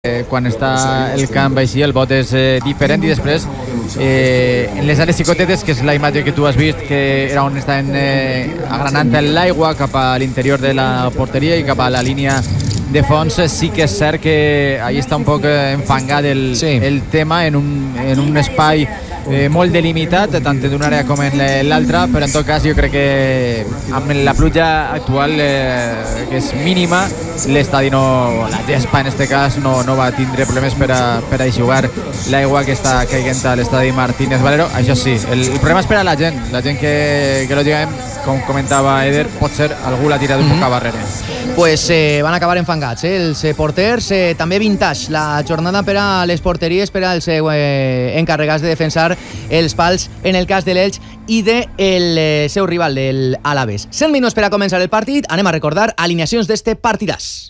quan està el camp així el vot és diferent, i després en les àrees xicotetes, que és la imatge que tu has vist, que era on estaven agranant l'aigua cap a l'interior de la porteria i cap a la línia de fons, sí que és cert que ahí està un poc enfangat el tema en un espai molt delimitat, tant d'una àrea com en l'altra, però en tot cas jo crec que amb la pluja actual que és mínima, l'estadi no, la gespa en este cas no va tindre problemes per a jugar l'aigua que està caiguent a l'estadi Martínez Valero. Això sí, el problema és per a la gent que lògicament, com comentava Eder, pot ser algú l'ha tirat un poc a barrere. Pues van acabar enfangats els porters, també vintage la jornada per a les porteries, per als encarregats de defensar els pals en el cas de l'Elx i del seu rival, del Alavés. 100 minuts per a començar el partit, anem a recordar alineacions d'este partidàs.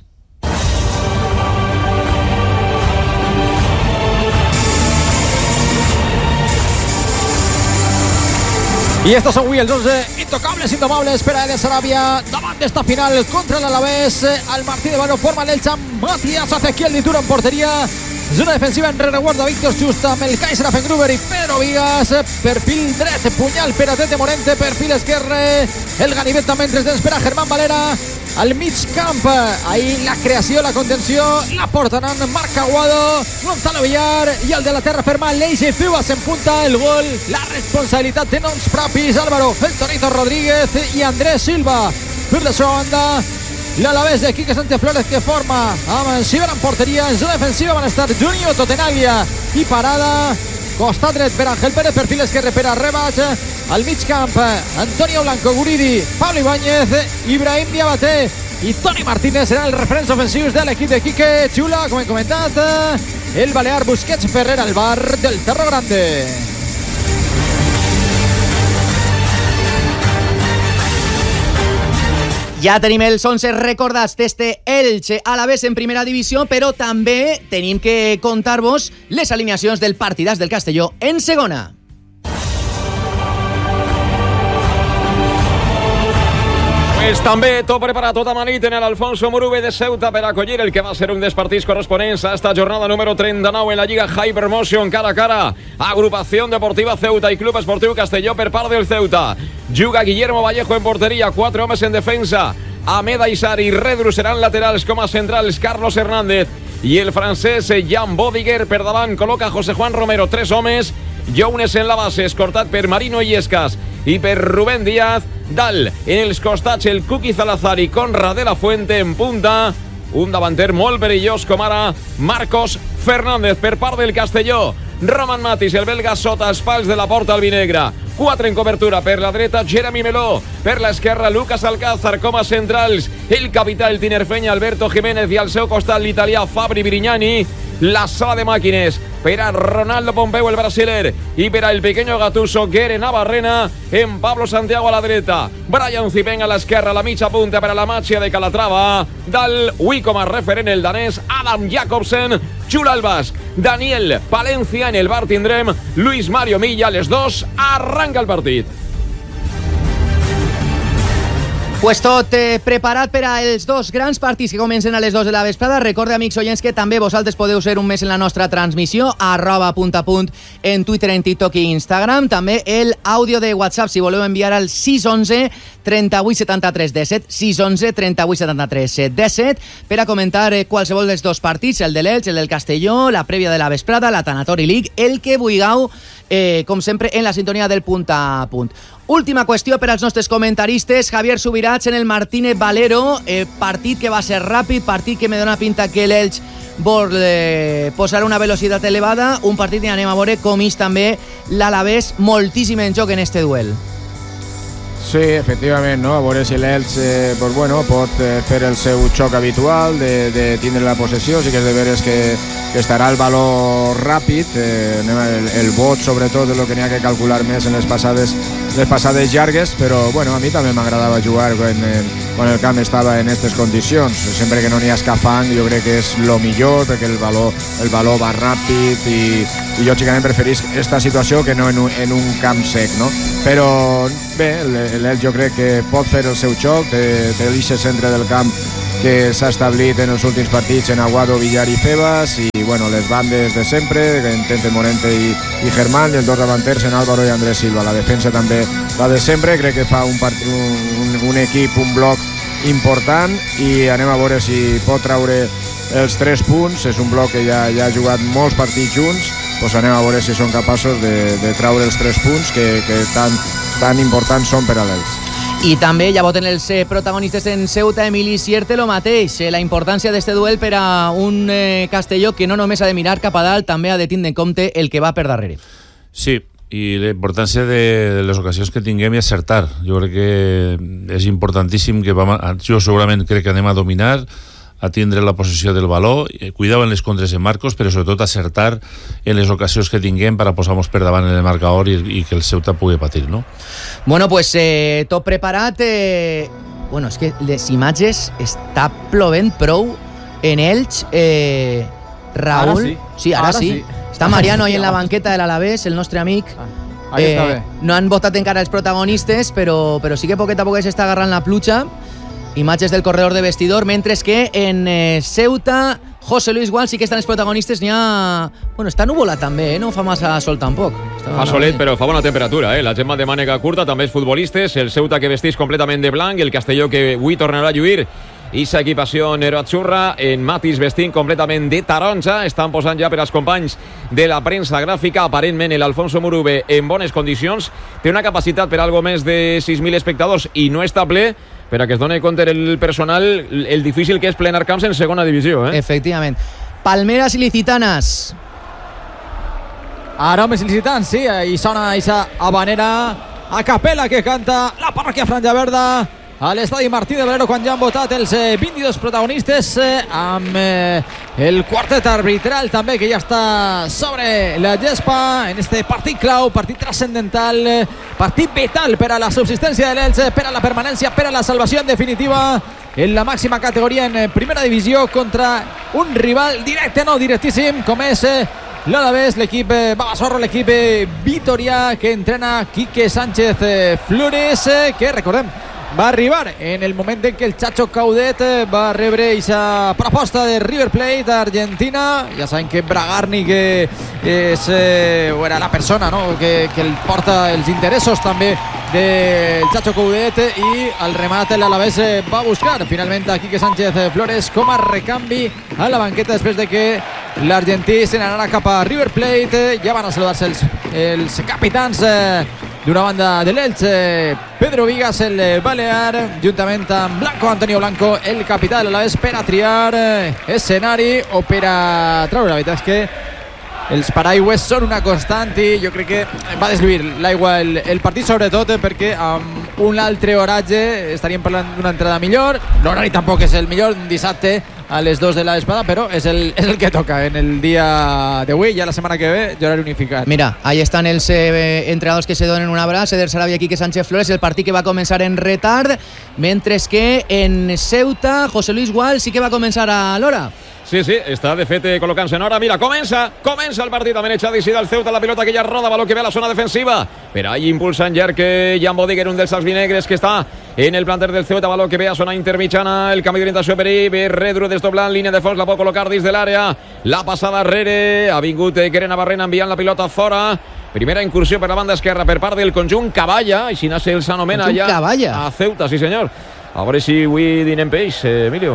I estos son avui els 11 intocables, indomables per a Eder Sarabia davant d'esta final contra l'Alavés. El Martí de Valero forma l'Elx amb Matías Ezequiel Dituro en porteria. Zona defensiva en rereguard de Víctor Justa amb el Kaiser Affengruber i Pedro Vigas. Perfil dret, punyal per a Tete Morente. Perfil esquerre, el ganivet també entre els per a Germán Valera. Al mig camp, ahí la creació, la contenció, la porten Marc Aguado, Gonzalo Villar i el de la terra ferma, l'Eixe Fibas en punta. El gol, la responsabilitat de noms propis, Álvaro El Torito Rodríguez i Andrés Silva. Per la seva banda, l'Alavés de Quique Sánchez Flores, que forma amb Ciber en porteria. En zona defensiva van estar Junior Totenaglia i Parada. Costat dret per Ángel Pérez, perfil esquerre per a Rebach. Al mig camp, Antonio Blanco, Guridi, Pablo Ibáñez, Ibrahim Diabaté i Toni Martínez seran els referents ofensius de l'equip de Quique Xula. Com hem comentat, el balear Busquets Ferrer al bar del Cerro Grande. Ja tenim els 11 recordats d'este Elche Alavés en primera divisió, però també tenim que contar-vos les alineacions del partidàs del Castelló en segona. Pues també tot preparat, tot amanit en l'Alfonso Murube de Ceuta per acollir el que va ser un dels partits corresponents a esta jornada número 39 en la Lliga Hypermotion cara a cara. Agrupación Deportiva Ceuta i Club Esportiu Castelló per part del Ceuta. Juga Guillermo Vallejo en porteria, 4 homes en defensa. Ahmed Aissar i Redru seran laterals, com a centrals Carlos Hernández i el francès Jan Bodiger. Per davant col·loca José Juan Romero, 3 homes. Jounes en la base, escortat per Marino Illescas i per Rubén Díaz. Dalt en els costats el Cuqui Salazar i Conrad de la Fuente en punta. Un davanter molt perillós com ara Marcos Fernández. Per part del Castelló, Roman Matis, el belga, sota els pals de la porta albinegra. 4 en cobertura, per la dreta Jeremy Meló, per l'esquerra Lucas Alcázar com a centrals, el capità el tinerfeny Alberto Jiménez i al seu costat l'italià Fabri Brignani. La sala de màquines per a Ronaldo Pompeu, el brasiler, i per a el pequeño Gattuso Guere Navarrena en Pablo Santiago a la dreta. Brian Zipeng a l'esquerra, la mitja punta per a la màgia de Calatrava. Dal avui com a referent el danès Adam Jacobsen. Xula el basc, Daniel Palencia. En el bar tindrem Luis Mario Milla. Les dos, arranca el partit. Pues tot preparat per a els dos grans partits que comencen a les 2 de la vesprada. Recorde, amics oients, que també vosaltres podeu ser un mes en la nostra transmissió, @puntapunt en Twitter, en TikTok i Instagram. També el àudio de WhatsApp, si voleu enviar al 611 38 73 17, 611 38 73 17, per a comentar qualsevol dels dos partits, el de l'Elx, el del Castelló, la prèvia de la vesprada, la Tanatori League, el que vulgueu, com sempre, en la sintonia del punt a punt. Última qüestió per als nostres comentaristes. Javier Subirats en el Martínez Valero, partit que va ser ràpid, partit que me dona pinta que l'Elx vol posar una velocitat elevada, un partit que anem a veure com és també l'Alavés moltíssim en joc en este duel. Sí, efectivament, no? A veure si l'Elx pues bueno, pot fer el seu xoc habitual de tindre la possessió. Sí que és de veres que estarà el valor ràpid, el vot sobretot és el que n'hi ha que calcular més en les passades llargues, però bueno, a mi també m'agradava jugar quan el camp estava en aquestes condicions. Sempre que no n'hi ha escafang, jo crec que és el millor, perquè el valor va ràpid i lògicament preferís aquesta situació que no en un camp sec, no? Però bé, l'Elx jo crec que pot fer el seu xoc, té l'eixe centre del camp que s'ha establit en els últims partits en Aguado, Villar i Febas, i bueno, les bandes de sempre, Tente Morente i Germán, i els dos davanters en Álvaro i Andrés Silva. La defensa també la de sempre, crec que fa un equip, un bloc important, i anem a veure si pot traure els 3 punts. És un bloc que ja ha jugat molts partits junts, doncs anem a veure si són capaços de traure els 3 punts que tan importants són per a l'Elx. I també ja voten els protagonistes en Ceuta. Emili Sierte, lo mateix, la importància d'este duel per a un Castelló que no només ha de mirar cap a dalt, també ha de tindre en compte el que va per darrere. Sí, i la importància de les ocasions que tinguem i acertar. Jo crec que és importantíssim que jo segurament crec que anem a dominar, a tindre la possessió del valor, cuidar en les contres en marcos, però sobretot acertar en les ocasions que tinguem per a posar-nos per davant en el marcador i que el Ceuta pugui patir, no? Bueno, pues tot preparat. Bueno, és que les imatges està plovent prou en Elx. Raúl, ara sí. Està Mariano ahí en la banqueta de l'Alavés, el nostre amic. Ahí està bé. No han votat encara els protagonistes, però sí que poquet a poquet s'està agarrant la pluja. Imatges del corredor de vestidor, mentre que en Ceuta, José Luis Gual sí que estan els protagonistes. Bueno, està nuvolat també, no fa massa sol tampoc. Fa solet, però fa bona temperatura, La Gemma de mànega curta, també els futbolistes, el Ceuta que vestís completament de blanc, el Castelló que avui tornarà a lluir i sa equipació neroatzurra, en Matis vestint completament de taronja. Estan posant ja per als companys de la premsa gràfica. Aparentment l'Alfonso Murube en bones condicions, té una capacitat per algo més de 6.000 espectadors i no està ple, per a que es doni compte el personal el difícil que és plenar camps en segona divisió. Efectivament. Palmeras Ilicitanas. Aromes Ilicitans, sí, i sona aquesta habanera a capella que canta la parròquia Franja Verda a l'estadi Martí de Valero, quan ja han votat els 22 protagonistes, amb el quartet arbitral també que ja està sobre la gespa en este partit clau, partit transcendental, partit vital per a la subsistència de l'Elx, per a la permanència, per a la salvació en definitiva en la màxima categoria en primera divisió, contra un rival directe, no directíssim, com és l'Alavés, l'equip Babasorro, l'equip vitorià que entrena Quique Sánchez Flores, que recordem va arribar en el moment en què el Chacho Caudet va rebre aquesta proposta de River Plate d'Argentina. Ja saben que Bragarni, que és era la persona, no? que el porta els interessos també del Chacho Caudet, i al remat l'Alavés va buscar finalment a Quique Sánchez Flores com a recanvi a la banqueta després de que l'argentí se n'anarà cap a River Plate. Ja van a saludar-se els capitans d'una banda de l'Elx, Pedro Vigas, el balear, juntament amb Blanco, Antonio Blanco, el capità de l'Alavés, per a triar escenari o per a treure. La veritat és que els paraigües són una constant i jo crec que va desluir l'aigua el partit, sobretot perquè amb un altre horatge estaríem parlant d'una entrada millor. L'horari tampoc és el millor, un dissabte a les 2 de la vesprada, però és el que toca en el dia d'avui. Ja la setmana que ve, horari unificat. Mira, ahí estan els entrenadors que se donen un abraç, Eder Sarabia i Quique Sánchez Flores. El partit que va començar en retard, mentre que en Ceuta, José Luis Gual sí que va començar a l'hora. Sí, està de fet col·locant-se en hora. Mira, comença el partit. També echa d'eixida el Ceuta, la pilota que ja roda, baló que ve a la zona defensiva. Per ahí impulsa en llarg Jan Bodiger, un dels albinegres que està en el planter del Ceuta, baló que ve a zona intermitjana, el canvi d'orientació per ahí, ve Redru desdoblant, línia de fons, la pot col·locar dins de l'àrea, la passada darrere, ha vingut Querena Barrena enviant la pilota fora. Primera incursió per la banda esquerra per part del conjunt Caballa, així s'anomena ja a Ceuta, sí senyor. A veure si avui dinem peix, Emilio,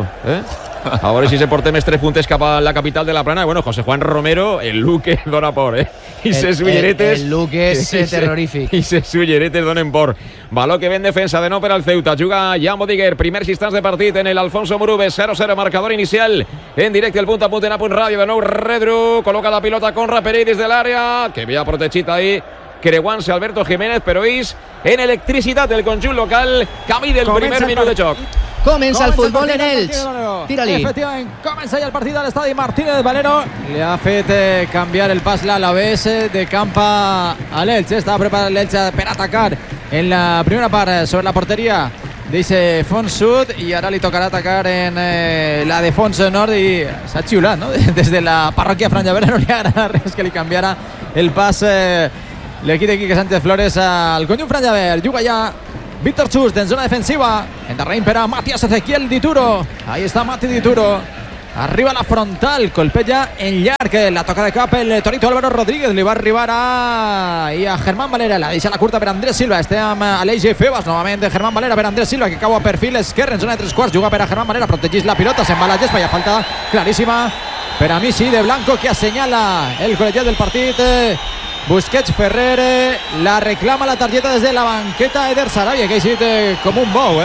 a veure si se portem els 3 puntes cap a la capital de la Plana. Bueno, José Juan Romero, el look dona por, I ses ulleretes... El look és terrorífic. I ses ulleretes donen por. Baló que ve en defensa de nou per al Ceuta. Juga Jan Bodiger, primers instants de partit en el Alfonso Murube, 0-0, marcador inicial. En directe el punt a punt en Apunt Ràdio. De nou Redru, col·loca la pilota Conra Perey des de l'àrea, que havia protegit ahí creuant-se Alberto Jiménez, però és en electricitat el conjunt local, camí del primer minut de joc. Comença el futbol en Elx. Tira-li. Efectivament, comença ja el partit a l'estadi Martínez Valero. Li ha fet canviar el pas l'Alavés de camp a l'Elx. Estava preparat l'Elx per atacar en la primera part sobre la porteria d'eixe fons sud, i ara li tocarà atacar en la de fons nord, i s'ha xiulat, no? Des de la parròquia Franja Verda no li agrada res que li canviara el pas l'equip de Quique Sánchez Flores al conjunt Franja Verd. Juga ja Víctor Chus en zona defensiva. Endarrere per a Matías Ezequiel Dituro. Ahí está Mati Dituro. Arriba la frontal, colpeja en llarg, la toca de cap el Torito Álvaro Rodríguez, li va arribar a Germán Valera, la deixa la curta per Andrés Silva, estem amb Aleix Febas, novament Germán Valera per Andrés Silva, que cau a perfil esquerre en zona de 3/4, juga per a Germán Valera, protegeix la pilota, se'n va a la gespa, hi ha falta claríssima per a Misi de Blanco, que assenyala el col·legiat del partit. Busquets Ferrer, la reclama la targeta des de la banqueta Eder Sarabia, que ha sigut com un bou,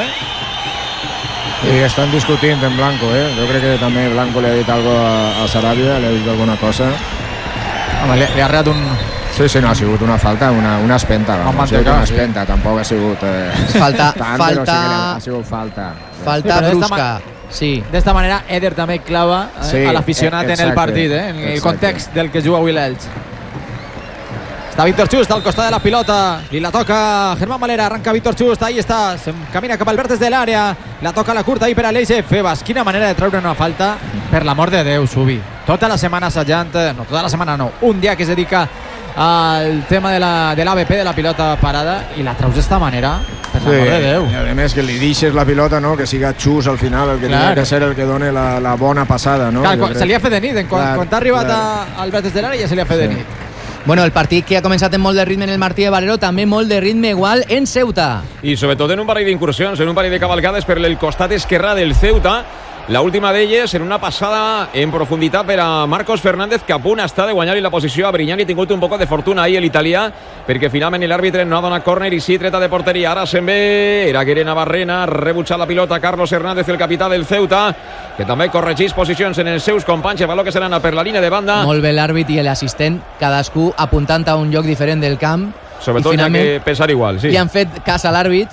I estan discutint en Blanco, Jo crec que també Blanco li ha dit algo a Sarabia, li ha dit alguna cosa. Home, li ha regat un... Sí, no, ha sigut una falta, una espenta. Ha sigut una espenta, tampoc ha sigut... Falta... tant, però sí que ha sigut falta. Falta brusca. Sí. D'esta manera, Eder també clava a l'aficionat en el partit, en el context del que juga avui l'Elx. Està Víctor Chust al costat de la pilota, li la toca Germán Valera, arranca Víctor Chust, ahí està, camina cap al vèrtex de l'àrea, la toca la curta ahí per a Aleix Febas. Quina manera de treure una falta, per l'amor de Déu, Subi. Tota la setmana assajant, no, tota la setmana no, un dia que es dedica al tema de l'ABP, de la pilota parada, i la treus d'esta manera, per l'amor de Déu. I a més que li deixes la pilota, no? Que siga Chust al final, el que tenia que ser el que doni la bona passada, no? Clar, se li ha fet de nit, quan ha arribat al vèrtex de l'àrea ja se li ha fet de nit. Bueno, el partit que ha començat amb molt de ritme en el Martí de Valero, també molt de ritme igual en Ceuta. I sobretot en un parell d'incursions, en un parell de cavalcades per el costat esquerre del Ceuta. La última d'elles en una passada en profunditat per a Marcos Fernández, que a punt està de guanyar-li la posició a Brignani. Ha tingut un poc de fortuna ahir l'italià, perquè finalment l'àrbitre no ha donat córner i sí treta de porteria. Ara se'n ve, era Guerena Barrena, rebutjat la pilota Carlos Hernández, el capità del Ceuta, que també corregeix posicions en els seus companys. El valor que se n'ha per la línia de banda. Molt bé l'àrbit i l'assistent, cadascú apuntant a un lloc diferent del camp. Sobretot hi ha que pensar igual, sí. I han fet cas a l'àrbit,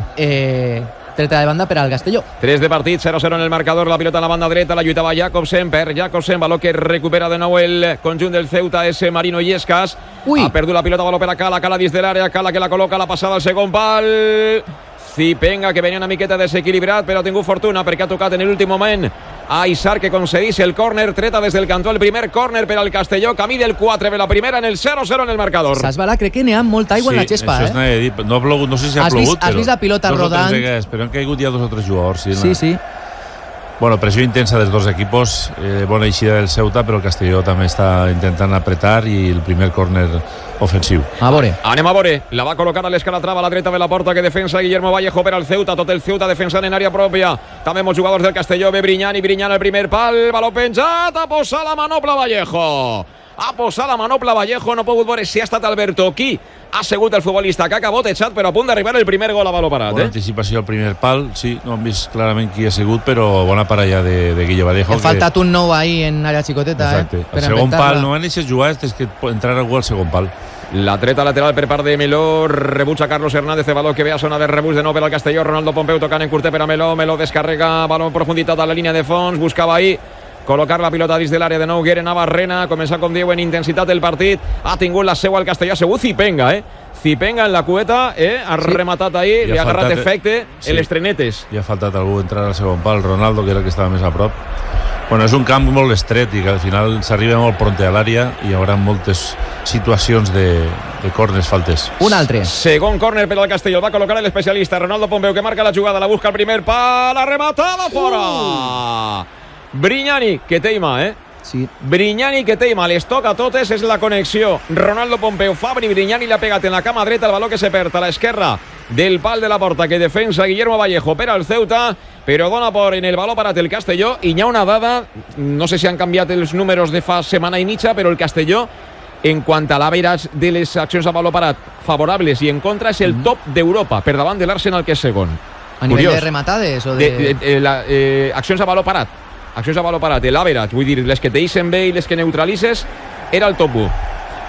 treta de banda per al Castelló. 3 de partit, 0-0 en el marcador, la pilota a la banda dreta, la lluitava Jacobsen, valor que recupera de nou el conjunt del Ceuta, ese Marino Illescas. Ha perdut la pilota, valor per a Cala dins de l'àrea, Cala que la col·loca, la passada al segon pal. Zipenga, que venia una miqueta desequilibrat, però ha tingut fortuna perquè ha tocat en l'últim moment a Isar, que concedís el córner, treta des del cantó, el primer córner per al Castelló, camí del 4, la primera en el 0-0 en el marcador. Saps, Bala, crec que n'hi ha molta aigua en la gespa, això n'he de dir. No ha plogut, no sé si ha plogut, has vist la pilota rodant? Però han caigut ja 2 o 3 jugadors. Sí. Bueno, pressió intensa dels dos equipos, bona eixida del Ceuta, però el Castelló també està intentant apretar i el primer córner ofensiu. A veure. Anem a veure, la va col·locar a l'escalatrava a la dreta de la porta, que defensa Guillermo Vallejo per al Ceuta, tot el Ceuta defensant en àrea pròpia, també molts jugadors del Castelló, ve Brignani al primer pal, baló penjat, ha posat la manopla Vallejo. Ha posat la manopla Vallejo, no ha pogut veure si ha estat Alberto qui ha segut el futbolista que ha cabotejat, però a punt d'arribar el primer gol a baló parat. Bona anticipació al primer pal, sí, no hem vist clarament qui ha sigut, però bona parella de Guille Vallejo. Ha faltat un nou ahí en àrea xicoteta. Exacte. El segon pal, no han deixat jugar, és que entrar algú al segon pal. La treta lateral per part de Meló, rebutja Carlos Hernández, de valor que ve a zona de rebuig de nou per al Castelló, Ronaldo Pompeu tocant en curter per a Meló descarrega, baló en profunditat a la línia de fons, buscava ahí col·locar la pilota dins de l'àrea de nou, Guerena Barrena, comença com diu en intensitat el partit, ha tingut la seua al Castelló, ha sigut Zipenga, Zipenga en la cueta, ha rematat ahí, li ha agarrat efecte en les trenetes. I ha faltat algú entrar al segon pal, Ronaldo, que era el que estava més a prop. Bueno, és un camp molt estret i que al final s'arriba molt pronte a l'àrea i hi haurà moltes situacions de córners, faltes. Un altre. Segon córner per al Castelló, va col·locar l'especialista Ronaldo Pompeu, que marca la jugada, la busca el primer pal, la rematada fora! Brignani, que teima, Sí. Brignani, que teima, les toca totes, és la connexió. Ronaldo Pompeu, Fabri, Brignani l'ha pegat en la cama dreta, el valor que se perd a l'esquerra del pal de la porta, que defensa Guillermo Vallejo per al Ceuta, però dona por en el valor parat el Castelló. I hi ha una dada, no sé si han canviat els números de fa setmana i mitja, però el Castelló, en quant a l'average de les accions a valor parat favorables i en contra, és el top d'Europa, per davant de l'Arsenal, que és segon. A nivell de rematades o de... Accions a valor parat. Accions a valor parat, l'average, vull dir, les que te deixen bé i les que neutralitzes, era el top 1.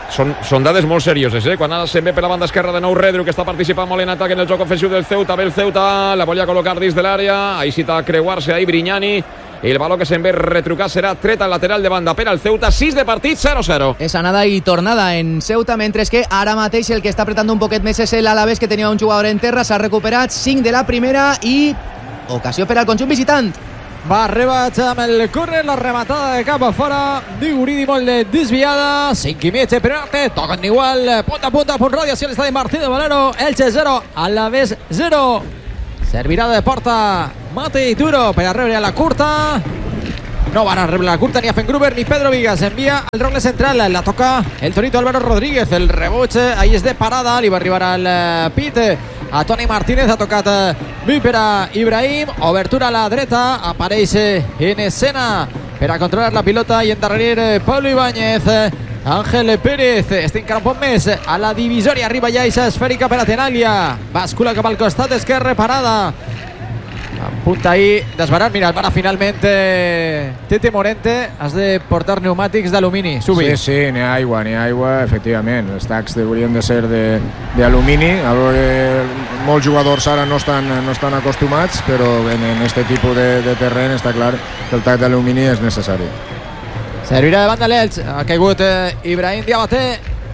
Són dades molt serioses, Quan ara se'n ve per la banda esquerra de nou Redru, que està participant molt en atac en el joc ofensiu del Ceuta, ve el Ceuta, la volia col·locar dins de l'àrea, ahí cita a creuar-se ahí Brignani, el valor que se'n ve retrucat serà treta al lateral de banda per al Ceuta, 6 de partit, 0-0. És anada i tornada en Ceuta, mentre que ara mateix el que està apretant un poquet més és l'Alavés, que tenia un jugador en terra, s'ha recuperat 5 de la primera i ocasió per al conjunt visitant. Va Rebaig amb el córner, la rematada de cap a fora d'Iguridi, molt desviada. 5 i mig, primer part, toquen igual, punta a punta, punt ràdio, si l'estadi Martí de Valero. Elche 0, Alavés 0. Servirà de porta Mati Duro per a rebre a la curta. No van a rebre la curta ni a Fengruber ni Pedro Vigas. Envia al rogle central, la toca el Torito Álvaro Rodríguez. El reboig ahí és de parada, li va arribar al pit a Toni Martínez. Ha tocat bé per a Ibrahim. Obertura a la dreta, apareix en escena per a controlar la pilota i endarrerir Pablo Ibáñez. Ángel Pérez està encara un poc més a la divisòria. Arriba ja aquesta esfèrica per a Tenaglia. Bascula cap al costat esquerre, parada. Punta ahí desbarat. Mira, el para finalment Tete Morente. Has de portar pneumàtics d'alumini. Sí, sí, n'hi ha aigua, efectivament. Els tacs haurien de ser d'alumini. Molts jugadors ara no estan acostumats, però en aquest tipus de terreny està clar que el tac d'alumini és necessari. Servirà de banda l'Elx. Ha caigut Ibrahim Diabaté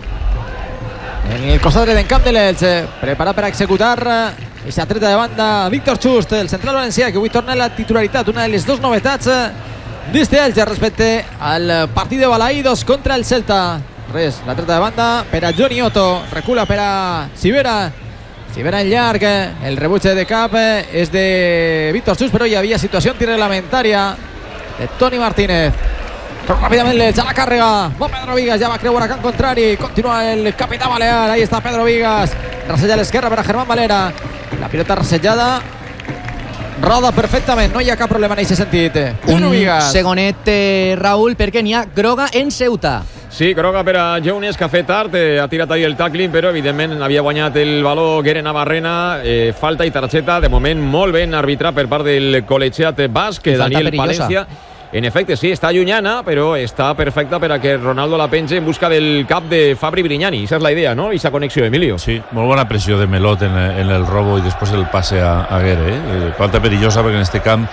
en el costat dret en camp de l'Elx, preparat per executar aquesta treta de banda Víctor Just, el central valencià, que avui torna a la titularitat, una de les dues novetats d'este Elx respecte al partit de Balaïdos contra el Celta. Res, la treta de banda per a Johnny Otto, recula per a Sivera en llarg, el rebuig de cap és de Víctor Just, però hi havia situació antirreglamentària de Toni Martínez. Ràpidament l'Elx a la càrrega, bon Pedro Vigas, ja va creuar a camp contrari, continua el capità balear, ahí està Pedro Vigas, raseja a l'esquerra per a Germán Valera, la pilota rasejada, roda perfectament, no hi ha cap problema en aquest sentit. Pedro Vigas. Segonet, Raúl, perquè n'hi ha groga en Ceuta. Sí, groga per a Jones, que ha fet tard, ha tirat ahí el tackling, però evidentment havia guanyat el valor Gueren Navarrena, falta i targeta, de moment molt ben arbitrat per part del col·legiat basc, Daniel Palencia. En efecte, sí, està llunyana, però està perfecta per a que Ronaldo la penge en busca del cap de Fabri Brignani. Esa és la idea, ¿no? Esa connexió, Emilio. Sí, molt bona pressió de Melot en el robo i després el passe a Guerre. Falta perillosa perquè en este camp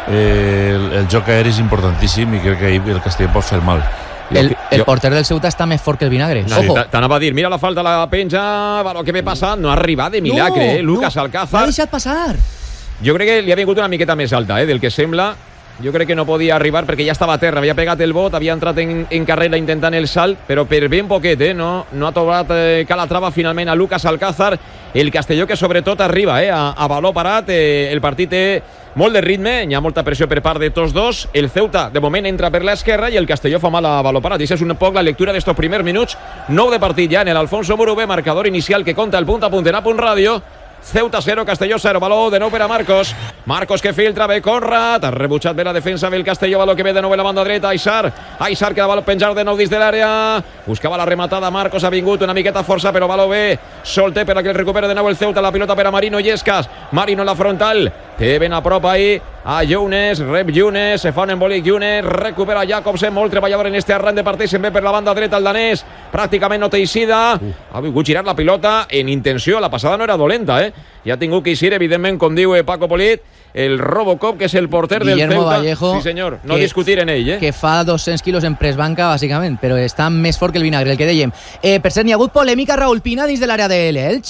el joc aeri és importantíssim i crec que ahir el Castelló pot fer mal. El porter del Ceuta està més fort que el vinagre. No, t'anava a dir, mira la falta, la penja, lo que ve passant, no ha arribat de milagre, Lucas Alcázar. L'ha deixat passar. Jo crec que li ha vingut una miqueta més alta, del que sembla. Jo crec que no podia arribar perquè ja estava a terra, havia pegat el bot, havia entrat en carrera intentant el salt, però per ben poquet, no ha trobat Calatrava finalment a Lucas Alcázar. El Castelló que sobretot arriba a valor parat, el partit té molt de ritme, hi ha molta pressió per part de tots dos. El Ceuta de moment entra per l'esquerra i el Castelló fa mal a valor parat. I això és un poc la lectura d'estos primers minuts. 9 de partit ja en el Alfonso Murube, marcador inicial que conta el punt a punt en A.Punt Ràdio. Ceuta 0, Castelló 0, baló de nou per a Marcos que filtra bé Conrad, ha rebutjat bé la defensa del Castelló, baló que ve de nou a la banda dreta, Aissar que va penjar de nou dins de l'àrea, buscava la rematada, Marcos ha vingut una miqueta força però baló bé, solter per a que el recupera de nou el Ceuta, la pilota per a Marino Illescas, Marino en la frontal, té ben a prop ahí a Younes, rep Younes, se fa un embolic Younes, recupera Jacobsen, molt treballador en este arran de partit, se'n ve per la banda dreta el danès, pràcticament no té eixida, ha vingut girar la pilota en intenció, la passada no era dolenta, ja ha tingut que eixir, evidentment, com diu Paco Polit, el Robocop, que és el porter Guillermo del Ceuta. Vallejo, sí senyor, no discutir en ell. Que fa 200 quilos en press banca, bàsicament, però està més fort que el vinagre, el que dèiem. Per cert, n'hi ha hagut polèmica, Raúl Pina, dins de l'àrea de l'Elx?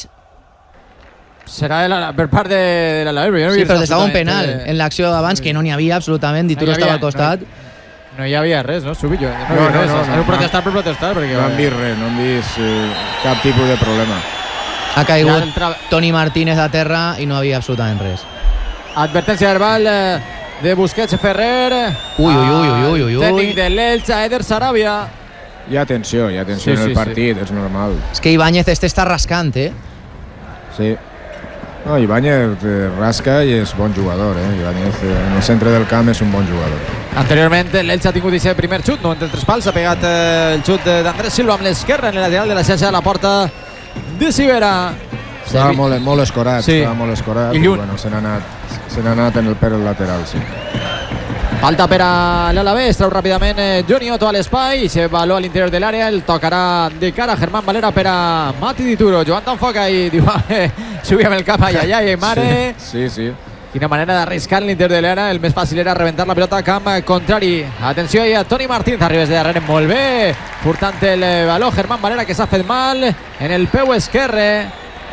Serà per part de l'Albert. Sí, però estava un penal en l'acció d'abans, que no n'hi havia absolutament, Dituro estava al costat. No hi havia res, no? Subillo. No. Han protestat per protestar. No han vist res, no han vist cap tipus de problema. Ha caigut Toni Martínez a terra i no havia absolutament res. Advertència verbal de Busquets Ferrer. Ui. Tècnic de l'Elx a Eder Sarabia. Hi ha tensió en el partit, és normal. És que Ibáñez està rascant, Sí. No, Ibáñez rasca i és bon jugador, Ibáñez en el centre del camp és un bon jugador. Anteriorment l'Elx ha tingut aquest primer xut, no entre tres pals, ha pegat el xut d'Andrés Silva amb l'esquerra en el lateral de la xarxa de la porta de Sivera. Estava molt escorat, i bueno, se n'ha anat per el lateral, sí. Falta per a l'Alavés, treu ràpidament Johnny Otto a l'espai, se való a l'interior de l'àrea, el tocarà de cara a Germán Valera per a Mati Dituro. Joan t'enfoca i diu, subíem el cap, ai, mare. Sí. Quina manera d'arriscar en l'interior de l'àrea, el més fàcil era rebentar la pilota a camp contrari. Atenció ahí a Toni Martínez, arribes de darrere molt bé, furtant el baló Germán Valera, que s'ha fet mal en el peu esquerre.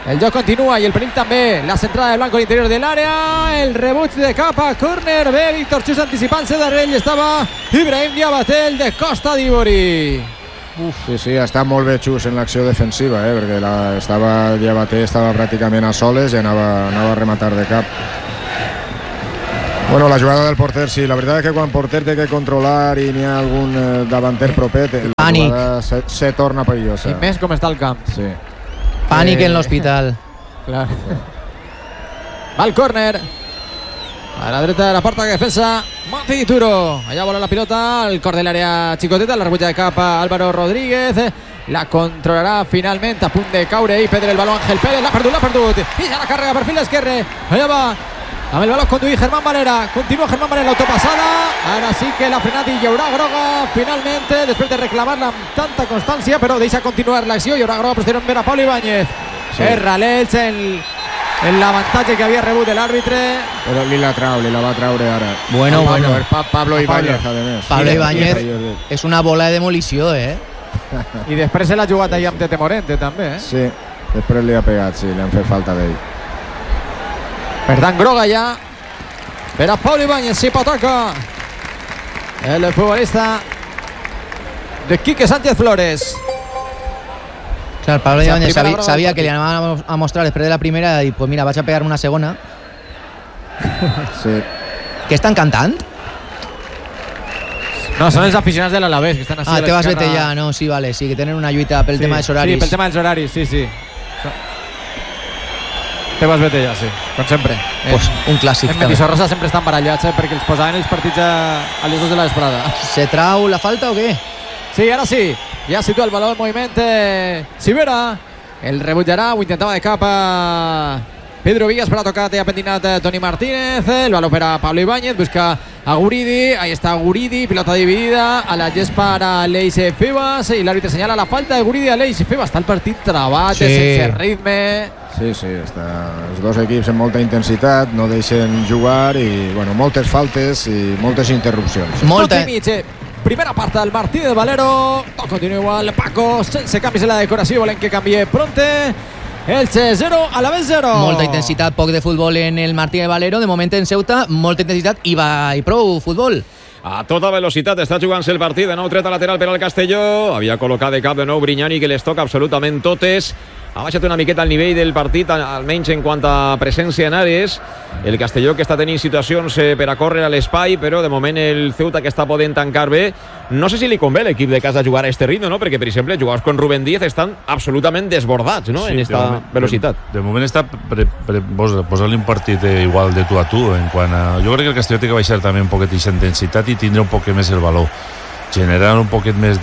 El joc continua i el perill també. La centrada de Blanco a l'interior de l'àrea. El rebuig de cap a córner. Bé, Víctor Xus anticipant-se darrere ell. Estava Ibrahim Diabaté, el de Costa d'Ivori. Sí, està molt bé Xus en l'acció defensiva, perquè Diabaté estava pràcticament a soles i anava a rematar de cap. Bueno, la jugada del porter, sí, la veritat és que quan el porter té que controlar i n'hi ha algun davanter propet, la jugada se torna perillosa. I més com està el camp. Sí. Pànic en l'hospital. Clar. Va el córner. A la dreta de la porta que defensa Mati Turo. Allà vola la pilota al cor de l'àrea xicoteta. La rebutja de cap a Álvaro Rodríguez. La controlarà finalment, a punt de caure i perdre el baló Ángel Pérez. L'ha perdut. I ja la càrrega per fil esquerre. Allà va. Amb el baló conduït Germán Valera. Continua Germán Valera l'autopassada. Ara sí que l'ha frenat i hi haurà groga finalment, després de reclamar-la amb tanta constància, però deixa continuar l'acció. Hi haurà groga posteriorment a Pablo Ibáñez. Erra l'Elx en l'avantatge que havia rebut l'àrbitre. Però li la va traure ara. Bueno. Pablo Ibáñez, a més. Pablo Ibáñez és una bola de demolició, I després se l'ha jugat ahir amb Tete Morente, també, Sí, després li ha pegat, sí, li han fet falta d'ell. Per tant, groga ja per a Pablo Ibáñez, hipoteca el futbolista de Quique Sánchez Flores. Clar, Pablo Ibáñez sabia que li anaven a mostrar després de la primera i pues mira, vaig a pegar una segona. Sí. Què estan cantant? No, són els aficionats de l'Alavés que estan així a te vas vete ja, no, sí, vale, sí, que tenen una lluita pel tema dels horaris. Sí, pel tema dels horaris, sí. Te vas vete ja, sí, com sempre. Pues un clàssic. En Mendizorrosa sempre estan barallats, perquè els posaven els partits a les 2 de la vesprada. Se trau la falta o què? Sí, ara sí. Ja situa el baló en moviment Sivera. El rebutjarà, ho intentava de cap a Pedro Villas, però ha tocat i ha pentinat Toni Martínez. El baló per a Pablo Ibáñez, busca a Guridi. Ahí está Guridi, pilota dividida a la gespa para Leis Febas i l'àrbitre senyala la falta de Guridi a Leis Febas. Està el partit travat, sense ritme. Sí, els dos equips amb molta intensitat, no deixen jugar i, bueno, moltes faltes i moltes interrupcions. Primera part del Martí de Valero. Continua igual Paco, sense canvis en la decoració, volen que canvie Pronte. Elche 0, Alavés 0. Molta intensitat, poc de futbol en el Martí de Valero. De moment en Ceuta, molta intensitat i prou futbol. A tota velocitat està jugant-se el partit. De nou treta lateral per al Castelló. Havia col·locat de cap de nou Brignani, que les toca absolutament totes. Ha baixat una miqueta el nivell del partit, almenys en quant a presència en àrees. El Castelló, que està tenint situacions per a córrer a l'espai, però de moment el Ceuta, que està podent tancar bé. No sé si li convé l'equip de casa jugar a este ritme, no? Perquè, per exemple, jugadors com Rubén Díaz estan absolutament desbordats, no? En esta velocitat. De moment està posant-li un partit igual de tu a tu. Jo crec que el Castelló té que baixar també un poquet d'intensitat i tindre un poquet més el valor. Generar un poquet més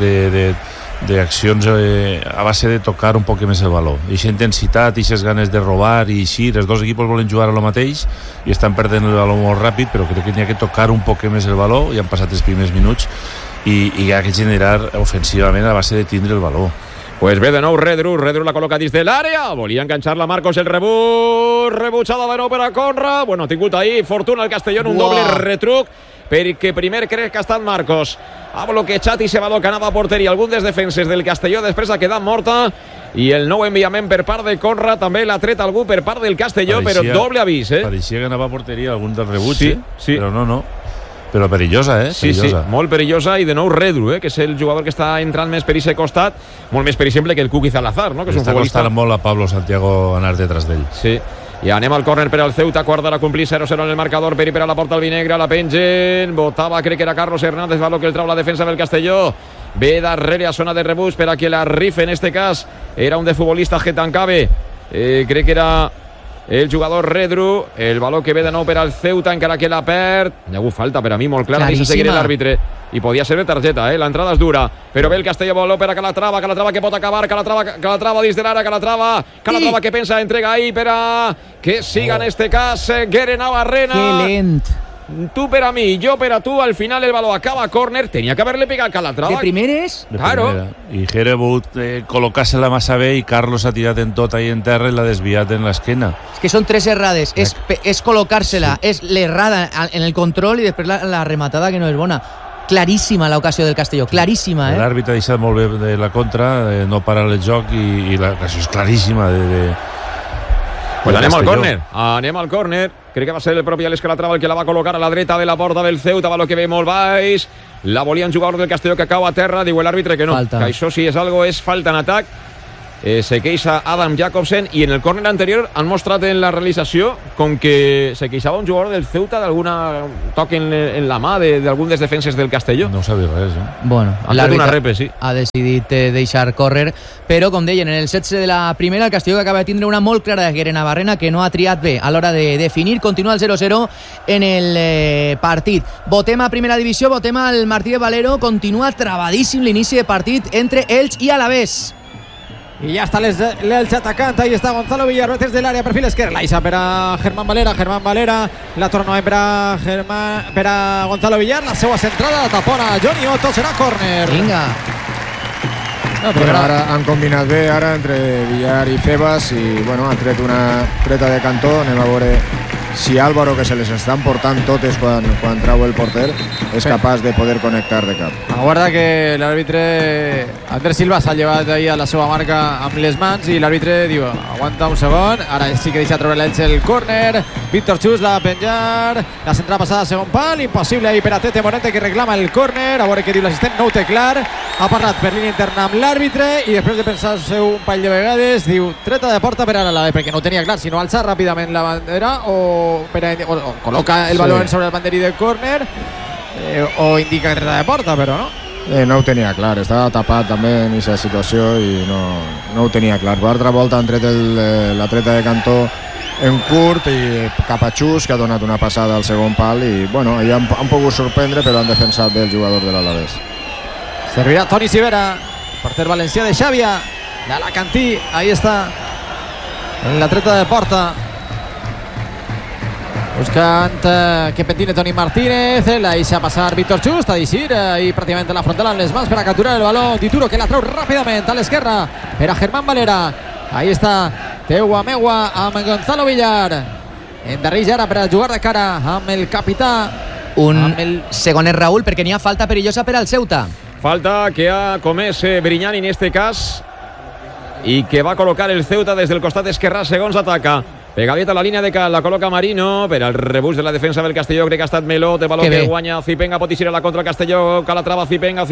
d'accions a base de tocar un poc més el valor. Eixa intensitat, eixes ganes de robar i així, els dos equips volen jugar a lo mateix i estan perdent el valor molt ràpid, però crec que n'hi ha que tocar un poc més el valor. Ja han passat els primers minuts i hi ha que generar ofensivament a base de tindre el valor. Pues ve de nou Redru la col·loca dins de l'àrea, volia enganxar-la Marcos, el rebutjada de nou per a Conra. Bueno, ha tingut ahir fortuna el Castelló en un doble retruc, perquè primer crec que ha estat Marcos, ha bloquejat i se va que anava a porteria algun dels defenses del Castelló, després ha quedat morta i el nou enviament per part de Conra també l'ha tret algú per part del Castelló, però doble avís. Pareixia que anava a porteria algun del rebuig, sí. Però no. Però perillosa, perillosa. Sí, molt perillosa, i de nou Redru, que és el jugador que està entrant més per aquest costat, molt més per exemple que el Cuqui Salazar, no? Que és un futbolista. Està costant molt a Pablo Santiago anar detrás d'ell. Sí. I anem al córner per al Ceuta, quart d'hora complir 0-0 en el marcador, per a la porta albinegre, la pengen, botava, crec que era Carlos Hernández, va que el trau la defensa del Castelló, ve darrere a zona de rebuig per a que la rife, en este cas era un de futbolista que tancava, crec que era el jugador Redru, el baló que ve de nou per al Ceuta, encara que la perd. Hi ha hagut falta per a mi molt clara, deixa seguir l'àrbitre, i podia ser de targeta, l'entrada és dura, però ve el Castelló, baló per a Calatrava que pot acabar, Calatrava dins de l'àrea, Calatrava que pensa, entrega ahí per a que siga en este cas Guere Navarrena. Que lent. Tu per a mi, jo per a tu, al final el baló acaba a córner, tenia que haver-le pegat Calatrava. De primeres? Claro. I Guere ha volgut col·locar-se-la massa bé i Carlos ha tirat en tot ahí en terra i l'ha desviat en l'esquena. És que són tres errades, és col·locar-se-la, és l'errada en el control i després la rematada que no és bona. Claríssima l'ocasió del Castelló, claríssima. L'àrbitre ha deixat molt bé de la contra, no parar el joc i l'ocasió és claríssima Pues anem al córner. Crec que va ser el propi Alex Calatrava el que la va col·locar a la dreta de la porta del Ceuta, baló que ve molt baix. La volia un jugador del Castelló que cau a terra, diu l'àrbitre que no, falta. Que això si és algo és falta en atac. Se queixa Adam Jacobsen i en el córner anterior han mostrat en la realització com que se queixava un jugador del Ceuta d'alguna toc en la mà d'algun dels defenses del Castelló. No sabia res, Bueno, l'àrbitre sí. Ha decidit deixar córrer, però com deien, en el 16 de la primera el Castelló que acaba de tindre una molt clara de Guerra Navarrena que no ha triat bé a l'hora de definir. Continua el 0-0 en el partit. Votem a primera divisió, votem al Martí de Valero. Continua travadíssim l'inici de partit entre Elx i Alavés. Y ya está l'Elx atacante. Ahí está Gonzalo Villar desde el área, perfil esquerra. Laisa per a Germán Valera. La torna per a Gonzalo Villar. La seva centrada, la tapona Johnny Otto. Serà córner. Vinga. Però ara han combinat bé entre Villar i Febas i bueno, han tret una treta de cantó. Anem a veure si Álvaro, que se les estan portant totes quan trau el porter, és capaç de poder connectar de cap. Aguarda que l'àrbitre Andrés Silva s'ha llevat ahir a la seva marca amb les mans i l'àrbitre diu aguanta un segon, ara sí que deixa treure l'Elx el córner. Víctor Chus la va penjar, la centrada passada a segon pal, impossible ahir per a Tete Morente que reclama el córner. A veure què diu l'assistent, no ho té clar, ha parlat per línia interna amb l'àrbitre i després de pensar-se un parell de vegades diu treta de porta per a l'Alavés, perquè no ho tenia clar si no alça ràpidament la bandera o col·loca el balón sobre el banderí del córner o indica treta de porta, però no. No ho tenia clar, estava tapat també en aquesta situació i no ho tenia clar. Per altra volta han tret la treta de cantó en curt i cap a Xus, que ha donat una passada al segon pal i bueno, allà han pogut sorprendre però han defensat bé el jugador de l'Alavés. Servirà Toni Sivera, porter valencià de Xàbia, d'Alacantí. Ahí està en la treta de porta, buscant que pentine Toni Martínez. La deixa passar Víctor Chus, està d'eixir ahí pràcticament en la frontal amb les mans per a capturar el baló. Dituro que la treu ràpidament a l'esquerra per a Germán Valera. Ahí està Teua Meua amb Gonzalo Villar. Endarreix ara per a jugar de cara amb el capità. Segonet Raúl, perquè n'hi ha falta perillosa per al Ceuta. Falta que ha comès Brignani en este cas i que va col·locar el Ceuta des del costat esquerrà segons ataca. Pegadita a la línia de cal, la col·loca Marino per al rebuig de la defensa del Castelló. Crec que ha estat Melot, el baló que guanya Zipenga, pot eixir a la contra el Castelló. Calatrava, Zipenga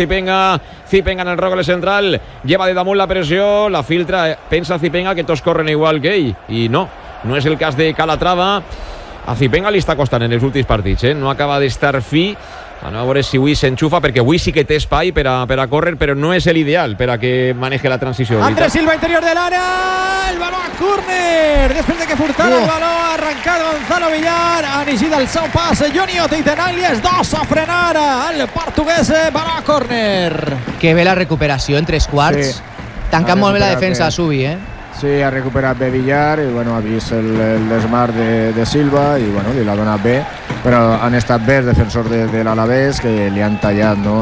en el rogle central, lleva de damunt la pressió, la filtra, pensa Zipenga que tots corren igual que ell i no és el cas de Calatrava. A Zipenga li està costant en els últims partits, no acaba d'estar fi. A veure si avui s'enxufa, perquè avui sí que té espai per a córrer, però no és l'ideal per a que maneje la transició. Andrés Silva, interior del área, el baló a córner, després de que furtara el baló, ha arrencat Gonzalo Villar, ha iniciat el seu pas Johnny Otto i Tenaglia, dos a frenar al portuguès, baló a córner. Que bé la recuperació en tres quarts, sí. Tancant molt bé la defensa a Subi, Sí, ha recuperat bé Villar i bueno, ha vist el desmar de Silva i bueno, li l'ha donat bé, però han estat bé els defensors de l'Alavés que li han tallat, no?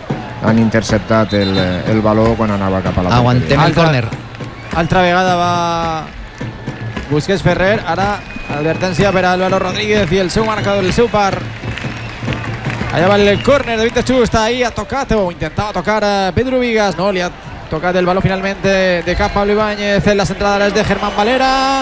Han interceptat el baló quan anava cap a la porteria. Aguantem el córner. Altra vegada va Busquets Ferrer, ara advertència per a Álvaro Rodríguez i el seu marcador, el seu par. Allà va el córner de Víctor Chus, està ahí, ha tocat o intentava tocar Pedro Vigas, no, li ha tocat el balón finalmente de cap Pablo Ibáñez. En la centrada es de Germán Valera,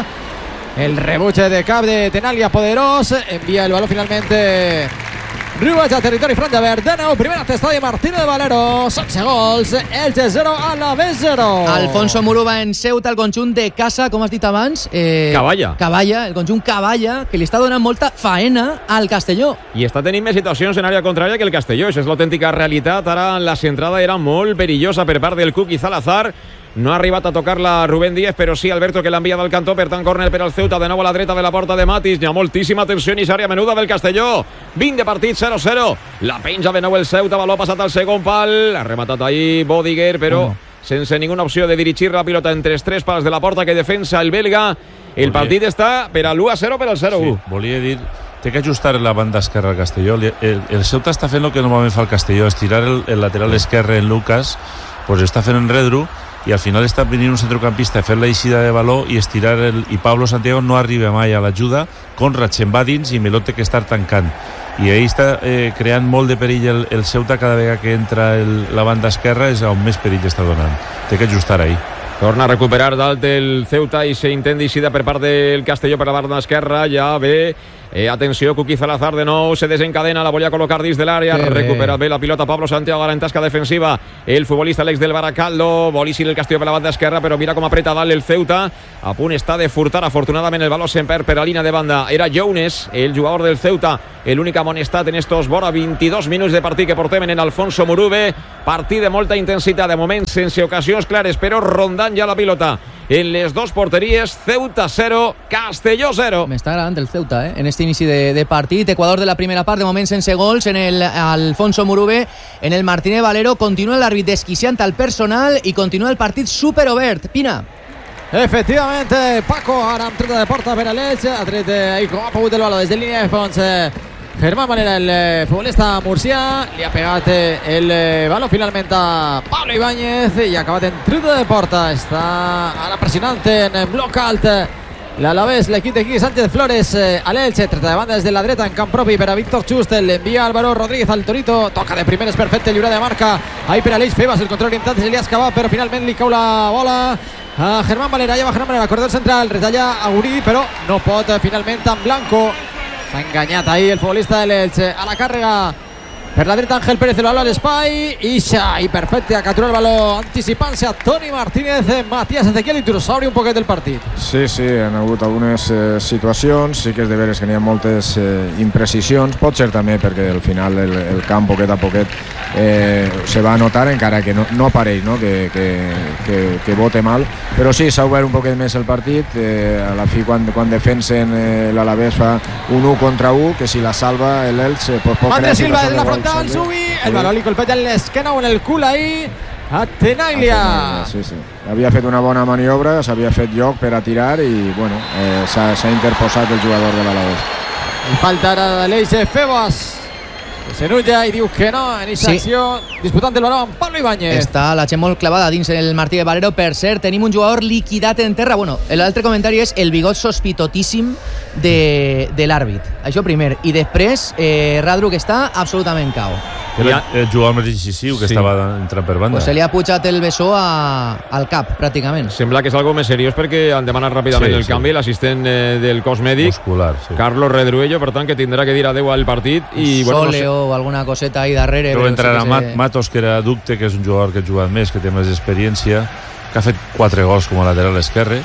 el rebote de cap de Tenaglia poderós, envía el balón finalmente Ribach a territori front de Verdeneu. Primera testada de Martínez de Valero, 16 gols, Elx 0, Alavés 0. Alfonso Muruba en Ceuta, el conjunt de casa, com has dit abans, Cavalla, el conjunt Cavalla, que li està donant molta faena al Castelló. I està tenint més situacions en àrea contrària que el Castelló, això és l'autèntica realitat. Ara la centrada era molt perillosa per part del Cuqui Salazar. No ha arribat a tocar-la Rubén Díez, però sí Alberto, que l'envia del cantó. Per tant, córner per al Ceuta, de nou a la dreta de la porta de Matis. Hi ha moltíssima tensió en àrea menuda del Castelló. 20 de partit, 0-0. La penja de nou el Ceuta, baló passat al segon pal. Ha rematat ahí Bodiger, però sense ninguna opció de dirigir la pilota entre els tres pals de la porta que defensa el belga. El partit està per a l'1-0 per al 0-1. Sí, volia dir, té que ajustar la banda esquerra al Castelló. El Ceuta està fent el que normalment fa el Castelló, estirar el lateral esquerre en Lucas, pues està fent en Redru, i al final està venint un centrocampista a fer la eixida de baló i estirar i Pablo Santiago no arriba mai a l'ajuda. Conrad se'n va dins i Melot té que estar tancant, i ahí està creant molt de perill el Ceuta. Cada vegada que entra la banda esquerra és on més perill està donant. Té que ajustar ahí. Torna a recuperar dalt el Ceuta i s'intenta eixida per part del Castelló per la banda esquerra. Ja ve, atenció, Cuqui Salazar de nou, se desencadena, la volia col·locar dins de l'àrea, recupera bé la pilota Pablo Santiago, ara en tasca defensiva el futbolista l'ex del Baracaldo, vol eixir el Castelló per la banda esquerra, però mira com apreta dalt el Ceuta, a punt està de furtar, afortunadament el baló se'n perd per la línia de banda. Era Younes, el jugador del Ceuta, l'únic amonestat en estos vora 22 minuts de partit que portem en Alfonso Murube. Partit de molta intensitat, de moment sense ocasions clares, però rondant ja la pilota en les dos porteries. Ceuta 0, Castelló 0. M'està agradant el Ceuta, en este inici de partit. Ecuador de la primera part, de moment sense gols, en el Alfonso Murube, en el Martínez Valero. Continua l'àrbit desquiciant al personal i continua el partit superobert. Pina. Efectivamente, Paco, ara amb treta de porta per a l'Elx, ha tret ahí com ha pogut el baló des de línia de fons Germán Valera, el futbolista murcià, li ha pegat el baló finalment a Pablo Ibáñez i ha acabat en treta de porta. Està ara pressionant en bloc alt l'Alavés, l'equip de Quique Sánchez Flores a l'Elx, treta de banda des de la dreta en camp propi per a Víctor Just, l'envia Álvaro Rodríguez al Torito, toca de primeres perfecte, lliurada de marca ahí per a l'Elx, Febas, el control orientat se li ha escapat, però finalment li cau la bola a Germán Valera, ja va Germán Valera, corredor central, retalla a Gurí, però no pot finalment en Blanco. S'ha enganyat ahí el futbolista de l'Elx. A la càrrega per la dreta Ángel Pérez, el baló a l'espai, i perfecte, a capturar el baló anticipant-se a Toni Martínez, Matías Ezequiel, i Turosauri un poquet del partit. Sí, han hagut algunes situacions, sí que és de veres que n'hi ha moltes imprecisions, pot ser també perquè al final el camp poquet a poquet se va notar, encara que no apareix, no? que vote mal, però sí, s'ha obert un poquet més el partit. A la fi, quan defensen l'Alavés fa un 1 contra 1, que si la salva l'Elx pot crear Andrés Silva des de la frontal, Zubi, el baló li colpeja en l'esquena o en el cul ahí a Tenaglia. Sí. Havia fet una bona maniobra, s'havia fet lloc per a tirar i bueno, s'ha interposat el jugador de l'Alavés. I falta ara de l'Eix Febas, que s'enulla i diu que no en aquesta acció, disputant el baló amb Pablo Ibáñez. Està la Che molt clavada dins el Martí de Valero. Per cert, tenim un jugador liquidat en terra. Bueno, l'altre comentari és el bigot sospitotíssim de l'àrbit. Això primer. I després, Radru, que està absolutament cao. Era el jugador més decisiu que estava entrant per banda. Pues se li ha pujat el bessó al cap, pràcticament. Sembla que és algo més seriós perquè han demanat ràpidament el canvi, l'assistent del cos mèdic, muscular, Carlos Redruello, per tant, que tindrà que dir adeu al partit. I, bueno, Sole o alguna coseta ahí darrere. Però entrarà Matos, que era ducte, que és un jugador que ha jugat més, que té més experiència, que ha fet 4 gols com a lateral esquerre,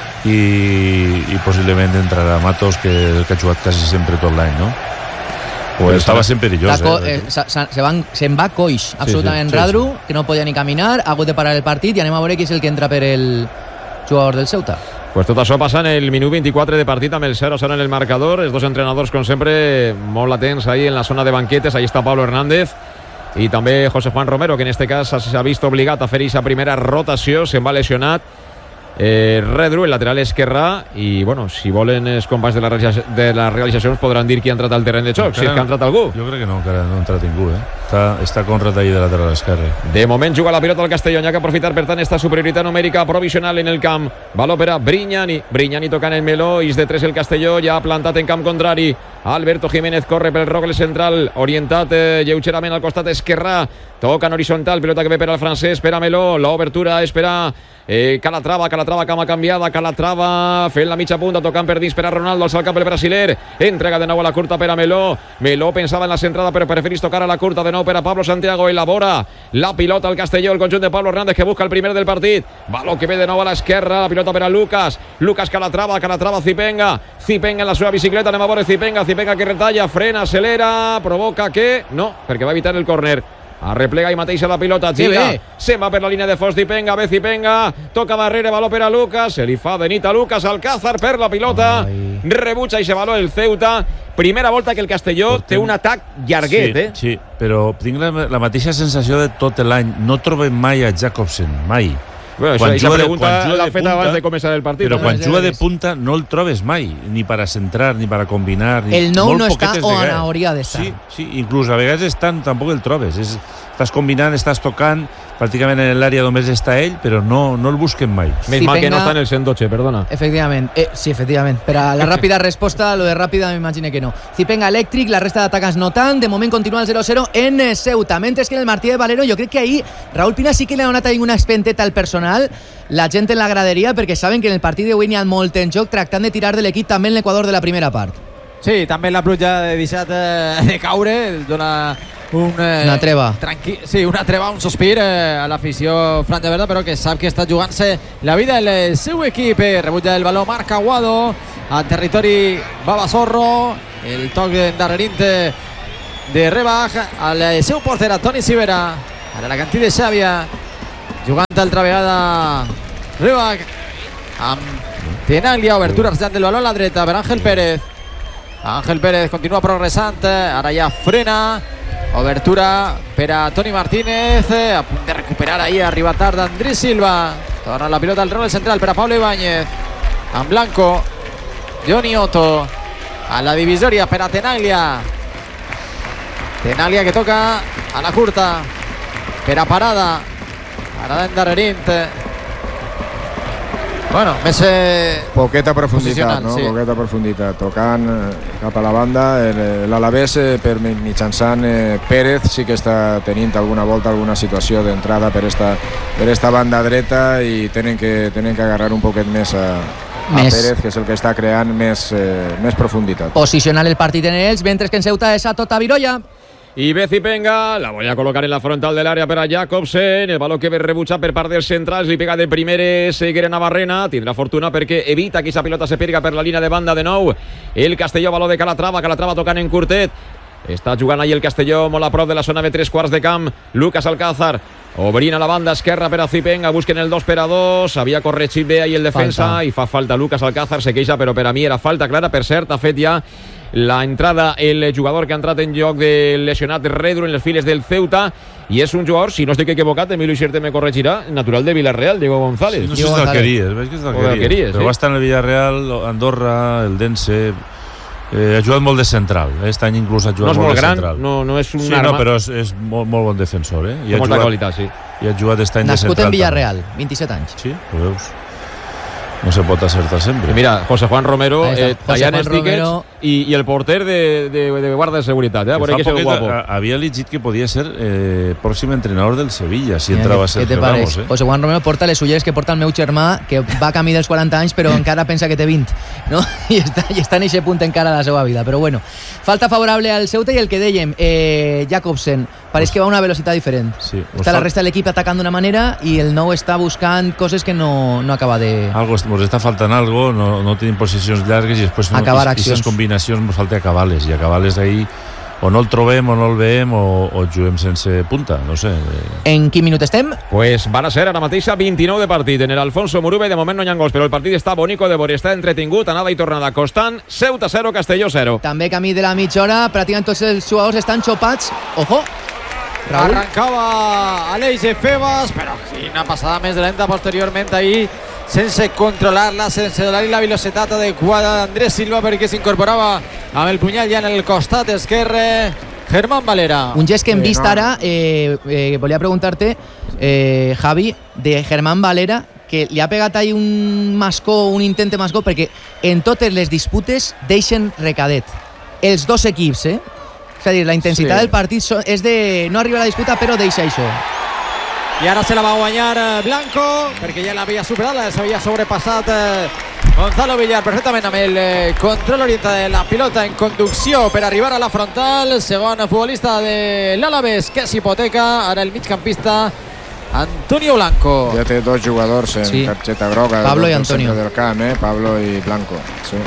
i possiblement entrarà Matos, que ha jugat quasi sempre tot l'any, no? Pues estava sent perillós. Se'n va coix, absolutament. Radru, que no podia ni caminar, ha hagut de parar el partit, i anem a veure qui és el que entra per el jugador del Ceuta. Pues tot això passa en el minut 24 de partit amb el 0-0 en el marcador. Els dos entrenadors, com sempre, molt atents ahí en la zona de banquetes. Ahí està Pablo Hernández i també José Juan Romero, que en este cas s'ha vist obligat a fer aquesta primera rotació. Se'n va lesionat Redru, el lateral esquerrà, i bueno, si volen els companys de la realització ens podran dir qui ha entrat al terreny de xoc, si és que ha entrat algú. Jo crec que no, encara no ha entrat ningú, està Conrad ahí de lateral esquerre. De moment juga la pilota al Castelló, hi ha que aprofitar per tant esta superioritat numèrica provisional en el camp. Baló per a Brignani tocant el meló, is de 3 el Castelló, ja ha plantat en camp contrari. Alberto Jiménez corre pel rogle central, orientat lleugerament al costat esquerrà, toca en horitzontal, pilota que ve per al francès, per a Meló, l'obertura és per a Calatrava, cama canviada, Calatrava fent la mitja punta, tocant per dins per a Ronaldo, alça el cap el brasiler, entrega de nou a la curta per a Meló pensava en la centrada però preferís tocar a la curta de nou per a Pablo Santiago, elabora la pilota al Castelló, el conjunt de Pablo Hernández, que busca el primer del partit, baló que ve de nou a l'esquerra, la pilota per a Lucas Calatrava, Zipenga en la seva bicicleta, anem a veure Zipenga que retalla, frena, acelera, provoca que no, perquè va evitar el córner. Arreplega i mateix la pilota, gira, se'n va per la línia de fons Zipenga, toca darrere, baló per a Lucas, se li fa de nit a Lucas, Alcázar per la pilota, rebutja i se baló el Ceuta. Primera volta que el Castelló té un atac llarguet, Sí, però tinc la mateixa sensació de tot l'any. No trobem mai a Jacobsen, mai. Bueno, aquesta pregunta l'ha fet abans de començar el partit. Però quan juga de punta no el trobes mai, ni per a centrar, ni per a combinar. El nou no està on hauria d'estar. Sí, inclús a vegades tampoc el trobes. Estàs combinant, estàs tocant, pràcticament en l'àrea només està ell, però no el busquen mai. Més mal que no està en el 112, perdona. Efectivament, sí, efectivament. Per a la ràpida resposta, lo de ràpida m'imagino que no. Zipenga elèctric, la resta d'atacants no tant, de moment continua el 0-0 en Ceuta, mentre que en el Martí de Valero jo crec que ahir Raúl Pina sí que li ha donat una espenteta al personal, la gent en la graderia, perquè saben que en el partit d'avui n'hi ha molt en joc, tractant de tirar de l'equip també en l'Equador de la primera part. Sí, també la pluja ha deixat de caure, dona una treva. Sí, una treva, un sospir a l'afició franja verda, però que sap que està jugant-se la vida el seu equip. Rebutja el baló Marc Aguado a territori Babasorro, el toc d'endarrerint de Rebach al seu porter Toni Sivera, ara la cantí de Xàbia, jugant altra vegada Rebach amb Tenaglia, obertura del baló a la dreta per Àngel Pérez. Àngel Pérez continua progressant, ara ja frena, obertura per a Toni Martínez, a punt de recuperar ahir, arriba tard Andrés Silva, torna la pilota al rol central per a Pablo Ibáñez, en blanco Johnny Otto, a la divisòria per a Tenaglia que toca a la curta per a Parada endarrerint. Bueno, més poqueta profunditat, no? Sí. Poqueta profunditat, tocant cap a la banda. L'Alavés per mitjançant Pérez sí que està tenint alguna volta alguna situació d'entrada per esta banda dreta i tenen que agarrar un poquet més a Pérez, que és el que està creant més profunditat. Posicionar el partit en ells, mentre que en Ceuta és a tota Virolla. I Becipenga la voy a colocar en la frontal del área per a Jacobsen, el baló que ve rebutjat per part dels centrals, li pega de primeres Guere Navarrena, tindrà fortuna perquè evita que aquesta pilota se perga per la línia de banda de nou el Castelló, baló de Calatrava tocant en curtet, està jugant ahí el Castelló molt a prop de la zona de 3/4 de camp, Lucas Alcázar obrint a la banda esquerra per a Zipenga, busquen el 2-2, havia corregit bé ahí el defensa i fa falta Lucas Alcázar, se queixa, però per a mi era falta clara. Per cert, ha fet ja la entrada el jugador que ha entrat en joc del lesionat Redru en les files del Ceuta, i és un jugador, si no estic equivocat, Emilio Ixerte me corregirà, natural de Villarreal, Diego González. Sí, no sé si és d'Alqueries, veig que és d'Alqueries, però va estar en el Villarreal, Andorra, el Dense, ha jugat molt de central, aquest any inclús ha jugat molt de central. No és un sí, arma. No, però és molt bon defensor, I ha molta qualitat, sí. I ha jugat aquest any de central. Nascut en Villarreal, 27 anys. Sí, ho veus. No se pot acertar sempre. Mira, José Juan Romero, allà en els tiquets, i el porter de guarda de seguretat. Fa poquet havia llegit que podia ser pròxim entrenador del Sevilla, si entrava a Sergio Ramos. José Juan Romero porta les ulleres que porta el meu germà, que va camí dels 40 anys, però encara pensa que té 20, no? I està en aquest punt encara de la seva vida. Però bueno, falta favorable al Ceuta, i el que dèiem, Jacobsen, pareix que va a una velocitat diferent. Sí, està la resta de l'equip atacant d'una manera i el nou està buscant coses que no acaba de... Ens està faltant algo, no tenim posicions llargues i després acabar accions. Aquestes combinacions ens falta acabar-les, i acabar-les d'ahir o no el trobem o no el veiem o juguem sense punta, no sé. En quin minut estem? Pues van a ser ara mateixa 29 de partit en el Alfonso Muruve, de moment no hi ha gols, però el partit està bonico de veure, està entretingut, anada i tornada constant. Ceuta 0, Castelló 0. També camí de la mitja hora, pràcticament tots els jugadors estan xopats. Ojo! Raúl. Arrancava Aleix Febas, però quina passada més lenta posteriorment ahir, sense controlar-la, sense donar-li la velocitat adequada d'Andrés Silva, perquè s'incorporava amb el punyal ja en el costat esquerre Germán Valera. Un gest que hem vist ara, volia preguntar-te, Javi, de Germán Valera, que li ha pegat ahí un mascó, un intent de mascó, perquè en totes les disputes deixen recadet. Els dos equips, És a dir, la intensitat del partit és de no arribar a la disputa, però deixa això. I ara se la va guanyar Blanco, perquè ja l'havia superat, s'havia sobrepassat Gonzalo Villar perfectament amb el control orientat de la pilota en conducció per arribar a la frontal. Segon futbolista de l'Alavés que s'hipoteca, ara el migcampista Antonio Blanco. Ja té dos jugadors en targeta groga, Pablo i Antonio del camp, Pablo i Blanco. Sí.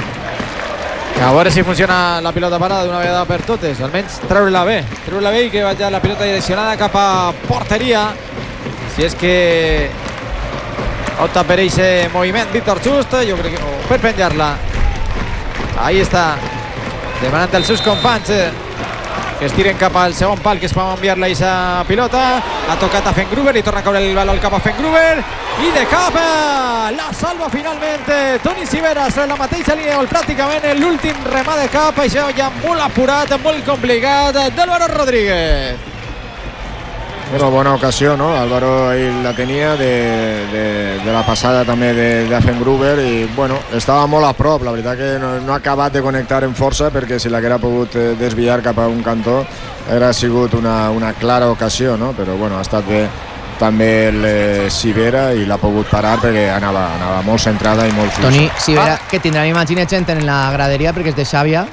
A veure si funciona la pilota parada d'una vegada per totes, almenys treure-la bé i que vagi la pilota direccionada cap a porteria, si és que opta per aquest moviment Víctor Just, jo crec que per penjar-la. Ahí està, demanant als seus companys que es tiren cap al segon pal, que es va enviar-la aquesta pilota. Ha tocat a Fengruber i torna a caure el baló al cap a Fengruber, i de cap la salva finalment Toni Sivera sobre la mateixa línia, pràcticament l'últim remat de cap, això ja molt apurat, molt complicat d'Álvaro Rodríguez. Una bona ocasió, no? Álvaro ahí la tenia de la passada també de Affengruber i bueno, estava molt a prop, la veritat que no ha acabat de connectar en força perquè si l'haguera pogut desviar cap a un cantó hauria sigut una clara ocasió, no? Però bueno, ha estat bé també el Sivera i l'ha pogut parar perquè anava molt centrada i molt fluixa. Toni, Sivera, que tindrà, m'imagino, gent en la graderia perquè és de Xàbia.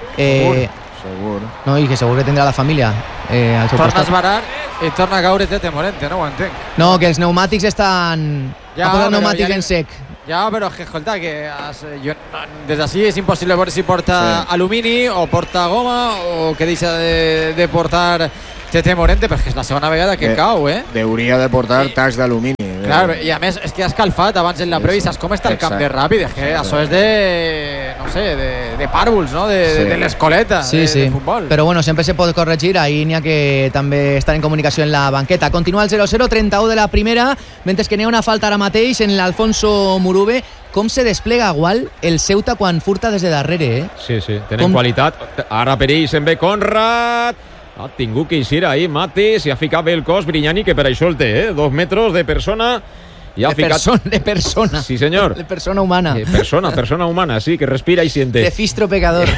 Segur. No, i que segur que tindrà la família al seu Torna a costat. esbarar i torna a caure Tete Morente, no ho entenc. No, que els pneumàtics estan... Ja, ha posat però pneumàtics ja en sec. Ja, però que, escolta, que des d'ací és impossible veure si porta alumini o porta goma o que deixa de portar Tete Morente, perquè és la segona vegada que cau, Hauria de portar tacs d'alumini. Clar, i a més és que ha escalfat abans en la prèvia i saps com està el camp de ràpid, que això és de, no sé, de pàrvuls, no? De l'escoleta, de futbol. Però bueno, sempre se pot corregir, ahir n'hi ha que també estan en comunicació en la banqueta. Continua el 0-0, 31 de la primera, mentre que n'hi ha una falta ara mateix en l'Alfonso Murube. Com se desplega igual el Ceuta quan furta des de darrere, Sí, tenen qualitat. Ara per ell se'n ve Conrad. Ha tingut que eixir ahí Matis i ha ficat bé el cos Brignani, que per això el té, 2 metres de persona. I ha ficat... De persona. Sí, senyor. De persona humana. Persona humana, sí, que respira i siente. De fistro pecador.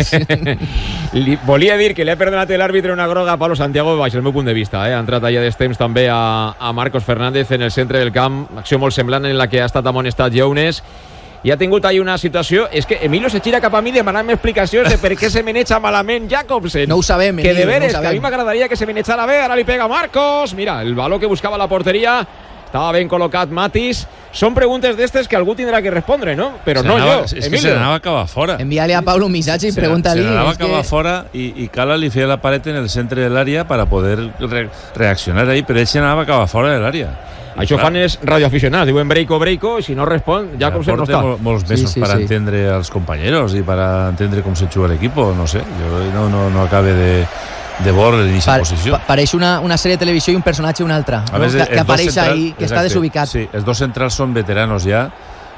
Volia dir que li ha perdonat l'àrbitre una groga a Pablo Santiago baix el meu punt de vista. Ha entrat allà d'estemps també a Marcos Fernández en el centre del camp, acció molt semblant en la que ha estat amonestat Younes. I ha tingut ahí una situació, és que Emilio se gira cap a mi demanant-me explicacions de per què se meneja malament Jacobsen. No ho sabem, que de veres, no que a mi m'agradaria que se menejara bé, ara li pega Marcos, mira, el baló que buscava la porteria, estava ben col·locat Matis. Són preguntes d'estes que algú tindrà que respondre, no? Però no jo, És Emilio. que se n'anava a acabar fora. Envía-li a Pablo un missatge i pregunta-li. Se n'anava a acabar fora i Cala li feia la paret en el centre de l'àrea para poder reaccionar ahí, però ell se n'anava a acabar fora de l'àrea. Això fan els radioaficionats, diuen breiko, i si no respon, Jacobsen no està. Molts mesos per entendre als companyeros i per entendre com se juga l'equip, no sé, jo no acabe de veure l'iniciar posició. Pareix una sèrie de televisió i un personatge un altre, que apareix ahí, que està desubicat. Sí, els dos centrals són veteranos ja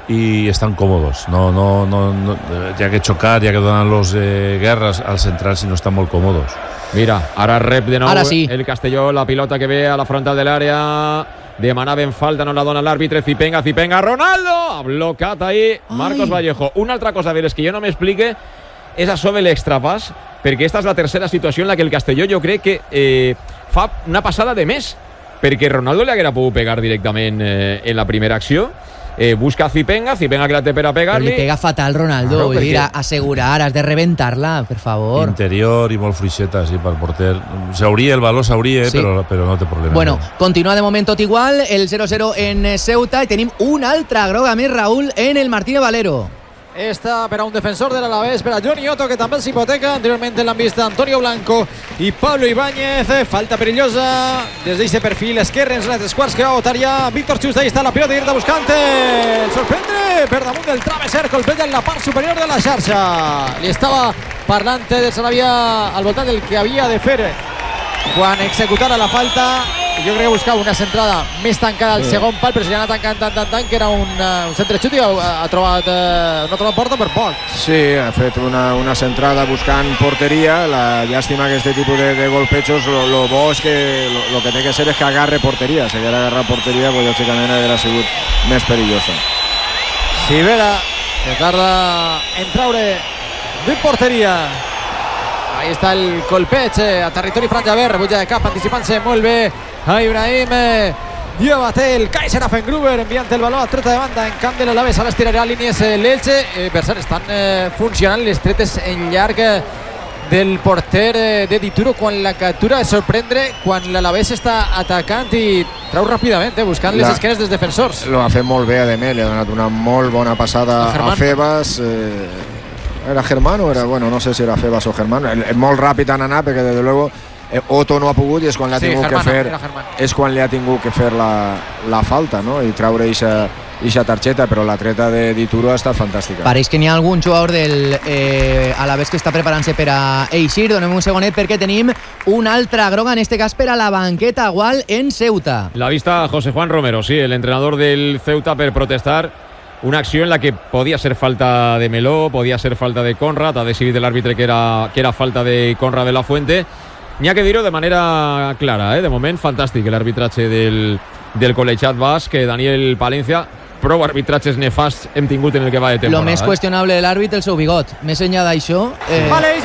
i estan còmodos. No, hi ha que xocar, hi ha que donar-los guerres als centrals si no estan molt còmodos. Mira, ara rep de nou sí. El Castelló, la pilota que ve a la frontal de l'àrea. Demanaven falta, no la dona l'àrbitre. Zipenga, Ronaldo ha blocat ahí Marcos Vallejo. Una altra cosa, a veure, és que jo no m'explique és això de l'extrapàs, perquè esta és la tercera situació en la que el Castelló jo crec que fa una passada de més, perquè Ronaldo li haguera pogut pegar directament en la primera acció. Busca Zipenga que la té per a pegar-li. Però li pega fatal Ronaldo, vull dir, assegurar, has de reventar-la, per favor. Interior i molt fluixeta, sí, pel porter. El valor s'hauria, sí. però no té problema. Bueno, continua de moment tot igual, el 0-0 en Ceuta, i tenim una altra groga més, Raúl, en el Martínez Valero. Esta per a un defensor de l'Alavés, per a Johnny Otto, que també s'hipoteca. Anteriorment l'han vist Antonio Blanco i Pablo Ibáñez. Falta perillosa des d'aquest perfil esquerre en zona de 3/4 que va votar ja Víctor Chus. Ahí està la pilota directa buscant el sorprendre per damunt del travesser, colpeja en la part superior de la xarxa. Li estava parlant de Sarabia al voltant del que havia de fer quan executara la falta. Jo crec que buscava una centrada més tancada al segon pal, però si anava tancant tant que era un centre xut i ha trobat porta per poc. Sí, ha fet una centrada buscant porteria. La llàstima que este tipus de golpejos, lo bo és que lo que té que ser és que agarre porteria. Si haguera agarrat porteria, pues lògicament hauria sigut més perillosa. Sivera, que tarda en traure de porteria. Ahí està el colpeig a territori franjaver, rebutja de cap, anticipant-se molt bé a Ibrahim Diabaté, el Kaiser Affengruber enviant el baló a treta de banda en camp de l'Alaves. Ara estirarà línies l'Elche. Per cert, estan funcionant les tretes en llarg del porter de Dituro quan la captura és sorprendre quan l'Alaves està atacant i trau ràpidament, buscant les esquenes dels defensors. Lo ha fet molt bé, Ademé, li ha donat una molt bona passada a Febas. ¿Era Germán o era? Bueno, no sé si era Febas o Germán. Molt ràpid han anat perquè, desde luego, Otto no ha pogut i és quan li ha tingut que fer la falta, no? I traure eixa targeta, però la treta de Dituro ha estat fantàstica. Pareix que n'hi ha algun jugador del Alavés que està preparant-se per a eixir. Donem un segonet perquè tenim una altra groga, en este cas per a la banqueta Gual en Ceuta. La vista José Juan Romero, sí, el entrenador del Ceuta, per protestar una acció en la que podia ser falta de Meló, podia ser falta de Conrad. Ha decidit l'àrbitre que era falta de Conrad de la Fuente. N'hi ha que dir-ho de manera clara, de moment fantàstic l'arbitratge del col·legiat basc, Daniel Palencia. Prou arbitratges nefasts hem tingut en el que va de temporada. Lo més qüestionable de l'àrbit, el seu bigot. Més enllà d'això... Valeix,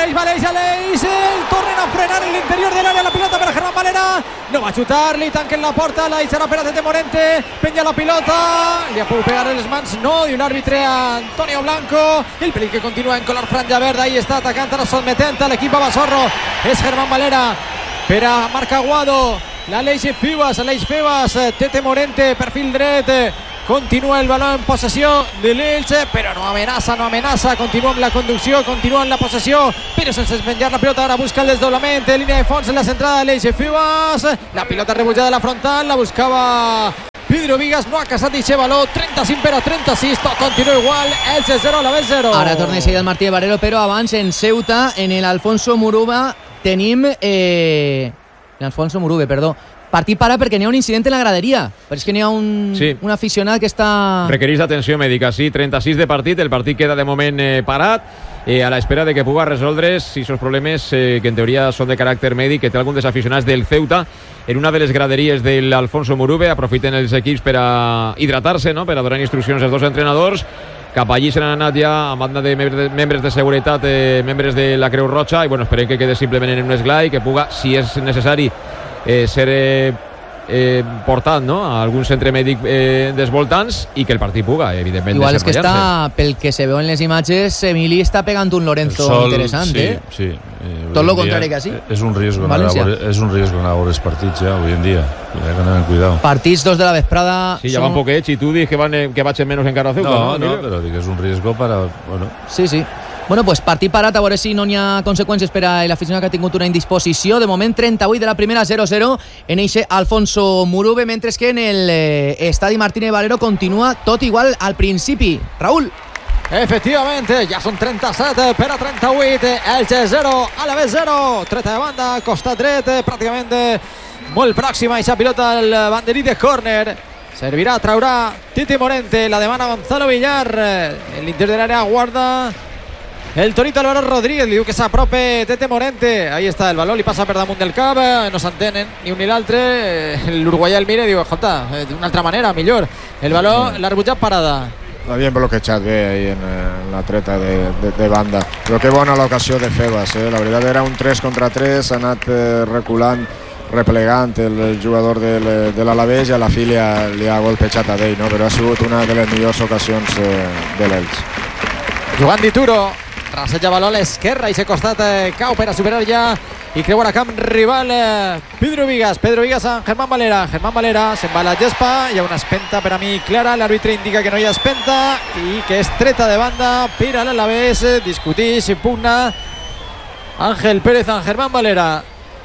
el tornen a frenar en l'interior de l'àrea, la pilota per Germán Valera, no va a xutar, li tanquen la porta, la deixarà per a Tete Morente, penja la pilota, li ha pogut pegar en les mans, no, diu l'àrbitre Antonio Blanco, el perill que continua en color franja verda, ahí està atacant, ara sotmetent a l'equip a Basorro, és Germán Valera per a Marc Aguado, l'Aleix Febas, Tete Morente, perfil dret, continua el baló en possessió de l'Elche, però no amenaça, continua amb la conducció, continua en la possessió, però sense despenjar la pilota, ara busca el desdoblament, línia de fons en la centrada de l'Elche Febas, la pilota rebutjada a la frontal, la buscava Pedro Vigas, no ha casat eixe baló, 35 per a 36, tot continua igual, Elche 0, Alavés 0. Ara torna a seguir el Martí de Barero, però abans en Ceuta, en el Alfonso Muruba, tenim... Alfonso Murube, perdó. Partit para perquè n'hi ha un incident en la graderia, però és que n'hi ha un aficionat que està... Requereix atenció mèdica, sí, 36 de partit, el partit queda de moment parat, a l'espera de que puga resoldre's si són problemes que en teoria són de caràcter mèdic, que té algun dels aficionats del Ceuta en una de les graderies de l'Alfonso Murube. Aprofiten els equips per a hidratar-se, no?, per a donar instruccions als dos entrenadors. Cap allí se n'han anat ja a banda de membres de seguretat, membres de la Creu Roja, i bueno, esperem que quede simplement en un esglai, que puga, si és necessari, ser portat, no?, a algun centre mèdic dels voltants, i que el partit puga, evidentment, igual és que està, pel que se veu en les imatges, Emili està pegant un Lorenzo interessant, sí. Tot lo contrari que sí. És un riesgo anar a veure els partits ja, avui en dia, que anem amb cuidado. Partits 2 de la vesprada... Sí, ja van poquets, i tu dius que vaig menys encara a Ceuta. No, però dic que és un riesgo para... Sí. Bueno, pues partit parat, a veure si no n'hi ha conseqüències per a l'aficionat que ha tingut una indisposició. De moment, 38 de la primera, 0-0 en eixe Alfonso Murube, mentre que en el estadi Martínez Valero continua tot igual al principi. Raúl. Efectivamente, ja són 37 per a 38, Elche 0, Alavés 0, treta de banda, costat dret, pràcticament molt pròxima eixa pilota al banderí de córner. Servirà, traurà Tete Morente, la demana Gonzalo Villar, en l'interior de l'àrea guarda el Torito Álvaro Rodríguez, li diu que s'aprope Tete Morente, ahí està el baló, li passa per damunt del cap, no s'entenen ni un ni l'altre, l'uruguaià el mira i diu, escolta, d'una altra manera, millor, el baló l'ha rebutjat parada. L'havien bloquejat bé ahí en la treta de banda, però que bona l'ocasió de Febas, la veritat era un 3 contra 3, ha anat reculant, replegant el jugador de l'Alavés, i a la fi li ha golpejat a d'ell, no? Però ha sigut una de les millors ocasions de l'Elx. Jugant Dituro, rasseja baló a l'esquerra i s'ha costat cau per a superar ja i creuar a camp rival Pedro Vigas amb Germán Valera se'n va a la gespa, hi ha una espenta per a mi clara, l'àrbitre indica que no hi ha espenta i que és treta de banda per a l'Alavés, discutix, impugna Ángel Pérez amb Germán Valera.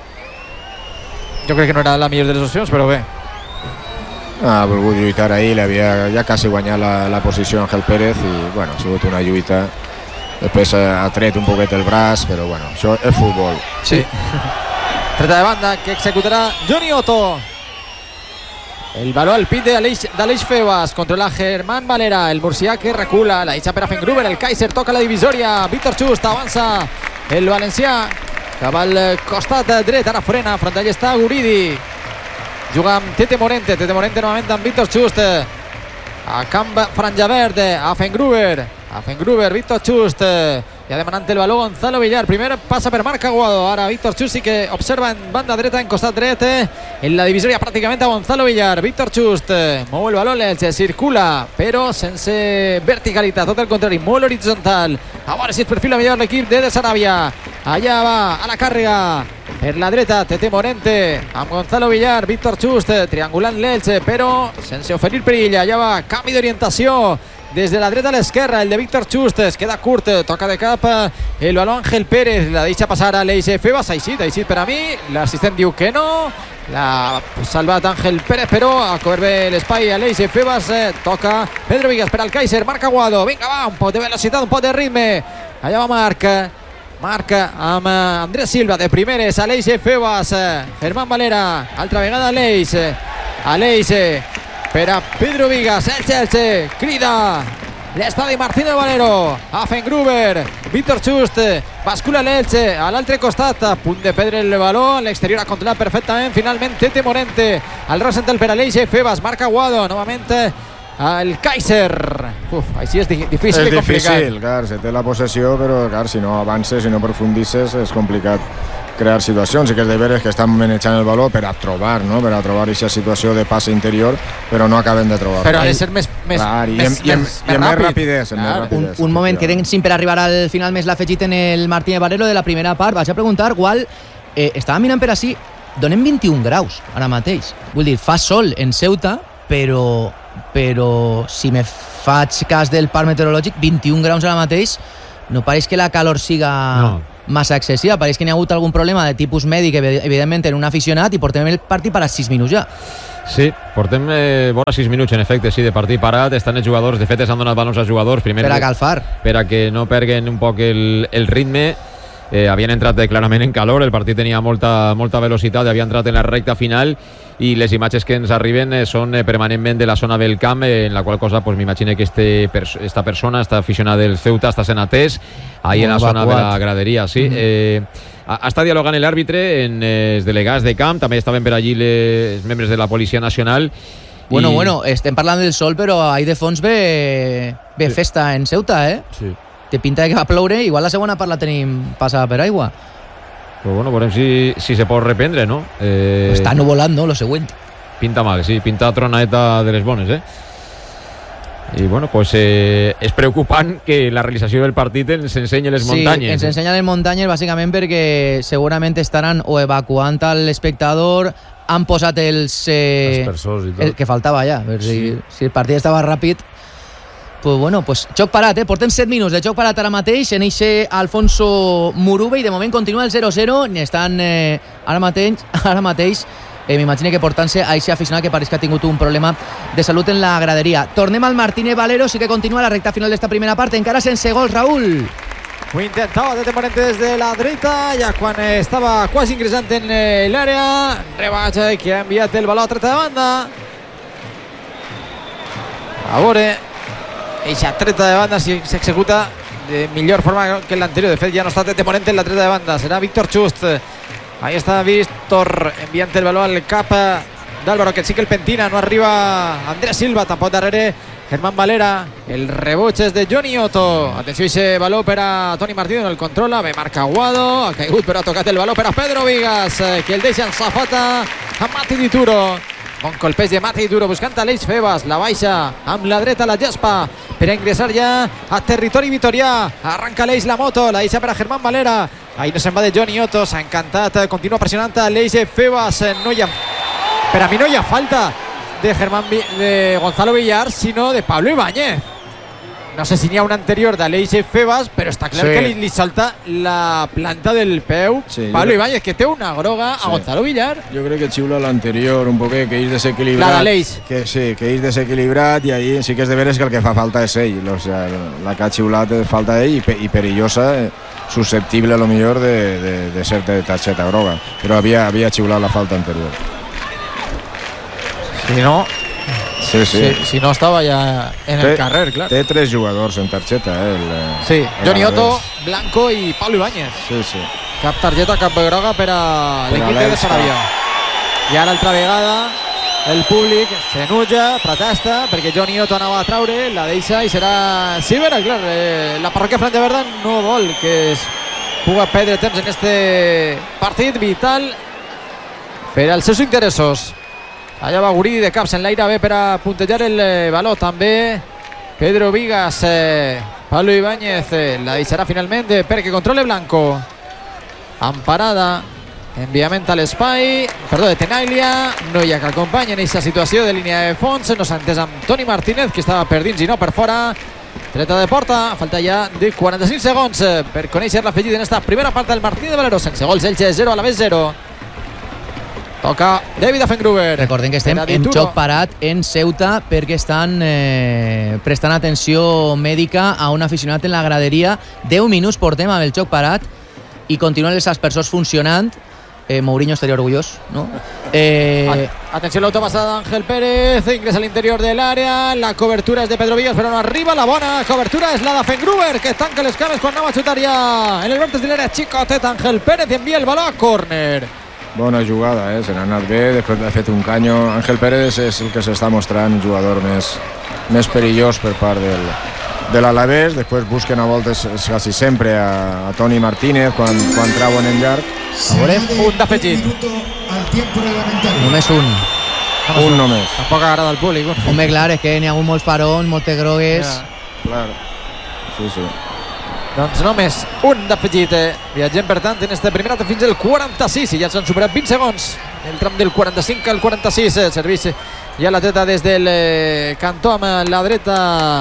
Jo crec que no era la millor de les opcions, però bé, ha volgut lluitar ahir, l'havia ja quasi guanyat la posició Ángel Pérez, i bueno, ha sigut una lluita. Després ha tret un poquet el braç, però bueno, això és futbol. Sí. Treta de banda que executarà Johnny Otto. El baló al pit d'Aleix Febas, controla Germán Valera, el murcià que recula, la deixa per a Fengruber, el Kaiser toca la divisòria, Víctor Just avança el valencià cap al costat dret, ara frena, frontal està Guridi, juga amb Tete Morente novament amb Víctor Just, a camp franja verde, a Fengruber, Víctor Just, ja demanant el baló Gonzalo Villar, primer passa per Marc Aguado, ara Víctor Just sí que observa en banda dreta, en costat dret, en la divisòria pràcticament a Gonzalo Villar, Víctor Just mou el baló, l'Elche circula però sense verticalitat, tot el contrari, molt horitzontal, a veure si es perfila millor l'equip de Saràbia, allà va a la càrrega per la dreta, Tete Morente amb Gonzalo Villar, Víctor Just triangulant l'Elche però sense oferir perill, allà va, canvi d'orientació des de la dreta a l'esquerra, el de Víctor Just es queda curt, toca de cap el baló Ángel Pérez, la deixa passar a l'Eix Febas, així per a mi, l'assistent diu que no, l'ha salvat Ángel Pérez, però a cobert bé l'espai a l'Eix Febas, toca Pedro Vigas per al Kaiser, Marc Aguado, vinga va, un poc de velocitat, un poc de ritme, allà va Marc amb Andrés Silva de primeres, a l'Eix Febas, Germán Valera, altra vegada a l'Eix per a Pedro Vigas, Elche, crida l'estadi Martínez Valero. Hafengruber, Víctor Just, bascula l'Elche a l'altre costat, a punt de perdre el baló, a l'exterior ha controlat perfectament, finalment Tete Morente, al Rosenthal per a l'Eixe Febas, marca Guado, novament el Kaiser. Així és difícil i complicat. És difícil, clar, se té la possessió, però clar, si no avances, si no profundisses, és complicat crear situacions. I que és de veres que estan manejant el baló per a trobar, no? Per a trobar aquesta situació de passe interior, però no acaben de trobar. Però ha de ser més rapidesa. Un moment, queden sin per arribar al final més l'afegit en el Martínez Valero de la primera part. Vaig a preguntar, Gual, estava mirant per ací, donem 21 graus ara mateix. Vull dir, fa sol en Ceuta, però si me faig cas del parc meteorològic, 21 graus ara mateix, no pareix que la calor siga massa excessiva, pareix que n'hi ha hagut algun problema de tipus mèdic, evidentment, en un aficionat, i portem el partit parat 6 minuts ja. Sí, portem vora 6 minuts, en efecte, sí, de partit parat. Estan els jugadors, de fet, s'han donat balons als jugadors, primer per a calfar, per a que no perguen un poc el ritme. Havien entrat clarament en calor, el partit tenia molta velocitat, havia entrat en la recta final, i les imatges que ens arriben són permanentment de la zona del camp, en la qual cosa pues, m'imagino que esta persona, esta aficionada del Ceuta, està sent atès ahí en la zona de la graderia, sí. Està dialogant l'àrbitre en els delegats de camp, també estaven per allí els membres de la Policia Nacional. Bueno, estem parlant del sol, però ahí de fons ve festa en Ceuta, Sí. Té pinta que va ploure, igual la segona part la tenim passada per aigua. Però bueno, veurem si se pot reprendre, no? Està nuvolant, no? Lo següent. Pinta mal, sí, pinta tronaeta de les bones, I bueno, pues és preocupant que la realització del partit ens ensenya les muntanyes. Sí, ens ensenya les muntanyes bàsicament perquè segurament estaran o evacuant l'espectador, han posat els aspersors i tot. El que faltava ja, si el partit estava ràpid. Pues bueno, pues joc parat, portem 7 minuts de joc parat ara mateix, en eixe Alfonso Murube, i de moment continua el 0-0, estan ara mateix m'imagino que portant-se a eixe aficionat que pareix que ha tingut un problema de salut en la graderia. Tornem al Martínez Valero, sí que continua la recta final d'esta primera part, encara sense gols, Raúl. Ho intentava Tete Morente des de la dreta, ja quan estava quasi ingressant en l'àrea. Rebatge que ha enviat el baló a treta de banda. A veure, eixa treta de banda si s'executa de millor forma que l'anterior. De fet, ja no està Tete Morente en la treta de banda, serà Víctor Just. Ahí està Víctor enviant el baló al cap d'Álvaro, que sí que el pentina, no arriba Andrés Silva, tampoc darrere Germán Valera. El reboig és de Johnny Otto. Atenció a aquest baló per a Toni Martínez, el controla, ve marca Guado, ha caigut però ha tocat el baló per a Pedro Vigas, que el deixa en safata a Mati Dituro. Bon colpeig de Mati Dituro buscant a l'Eix Febas, la baixa amb la dreta la Jaspa per a ingressar ja a territori vitorià. Arranca l'Eix la moto, la deixa per a Germán Valera, ahí no se'n va de Johnny Otto, s'ha encantat, continua pressionant a l'Eix Febas. Per a mi no hi ha falta de Gonzalo Villar, sinó de Pablo Ibáñez. No sé si n'hi ha un anterior de l'Eix Febas, però està clar que li salta la planta del peu Pablo Ibáñez, que té una groga a Gonzalo Villar. Jo crec que xiula l'anterior un poquet, que és desequilibrat. La de l'Eix. Sí, que és desequilibrat, i ahí sí que és de veres que el que fa falta és ell. O sea, la que ha xiulat falta ell, i perillosa, susceptible a lo millor de ser de targeta groga, però havia xiulat la falta anterior. Si no... Sí. Si no estava ja en el carrer, clar. Té 3 jugadors en targeta, Johnny Otto, Blanco i Pablo Ibáñez. Sí. Cap targeta, cap groga per a l'equip de Sarabia. I ara altra vegada el públic s'enuja, protesta, perquè Johnny Otto anava a traure, la deixa i serà Silvera, clar. La parròquia Franja Verda no vol que es pugui perdre temps en este partit vital per als seus interessos. Allà va Gurí de caps en l'aire, bé per a puntejar el baló també Pedro Vigas. Pablo Ibáñez la deixarà finalment perquè controle Blanco. Emparada, enviament a l'espai, perdó, de Tenaglia, no hi ha que acompanya en aquesta situació de línia de fons, no s'ha entès amb Toni Martínez, que estava per dins i no per fora. Treta de porta, falta ja de 45 segons per conèixer l'afegit en esta primera part del Martínez Valero. Sense gols, Elche 0, Alavés 0. Toca David Hafengruber. Recordem que estem en joc parat en Ceuta perquè estan prestant atenció mèdica a un aficionat en la graderia. 10 minuts portem amb el joc parat i continuen els aspersors funcionant. Mourinho estaria orgullós, no? Atenció la autopasada d'Àngel Pérez, ingresa a l'interior de l'àrea, la cobertura és de Pedro Villas, però no arriba, la bona cobertura és la de Fengruber, que tanca les cames quan anava a xutar ja en el vèrtex de l'àrea xicotet Àngel Pérez i envia el baló a córner. Bona jugada, se n'ha anat bé, després d'haver fet un canyo. Àngel Pérez és el que s'està mostrant un jugador més perillós per part de l'Alavés. Després busquen a voltes quasi sempre a Toni Martínez quan trauen en llarg. A veure, un d'afegit. Només un. Un només. Tampoc agrada el públic. Home, clar, és que n'hi ha hagut molts parons, moltes grogues. Clar, sí. Doncs només un d'afegit. Viatgem, per tant, en este primer acte fins al 46 i ja s'han superat 20 segons. El tram del 45 al 46. Serveix ja l'atleta des del cantó amb la dreta.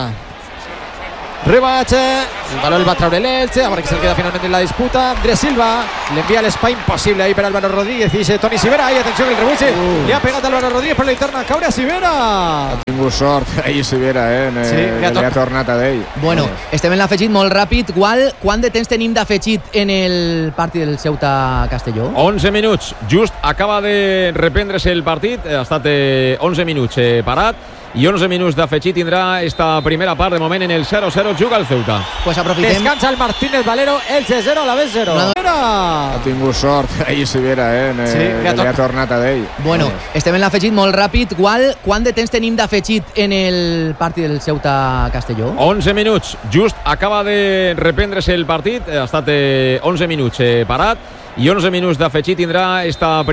Rebate, el baló el va treure l'Elche, a veure qui se'l queda finalment en la disputa. Andrés Silva l'envia a l'espai impossible ahí per Álvaro Rodríguez i dice Toni Sivera, i atenció que el rebutge li ha pegat Álvaro Rodríguez però li torna a caure a Sivera. Ha tingut sort ahir Sivera, li ha tornat a d'ell. Bueno, estem en l'afegit molt ràpid. Quant de temps tenim d'afegit en el partit del Ceuta-Castelló? 11 minuts, just acaba de reprendre's el partit, ha estat 11 minuts parat i 11 minuts d'afegit tindrà esta primera part. De moment en el 0-0 juga el Ceuta. Pues aprofitem. Descansa el Martínez Valero, Elche 0, Alavés 0. Ha tingut sort ahir Sivera, li ha tornat a d'ell. Bueno, estem en l'afegit molt ràpid. Quant de temps tenim d'afegit en el partit del Ceuta-Castelló? 11 minuts, just acaba de reprendre's el partit, ha estat 11 minuts parat i 11 minuts d'afegit tindrà esta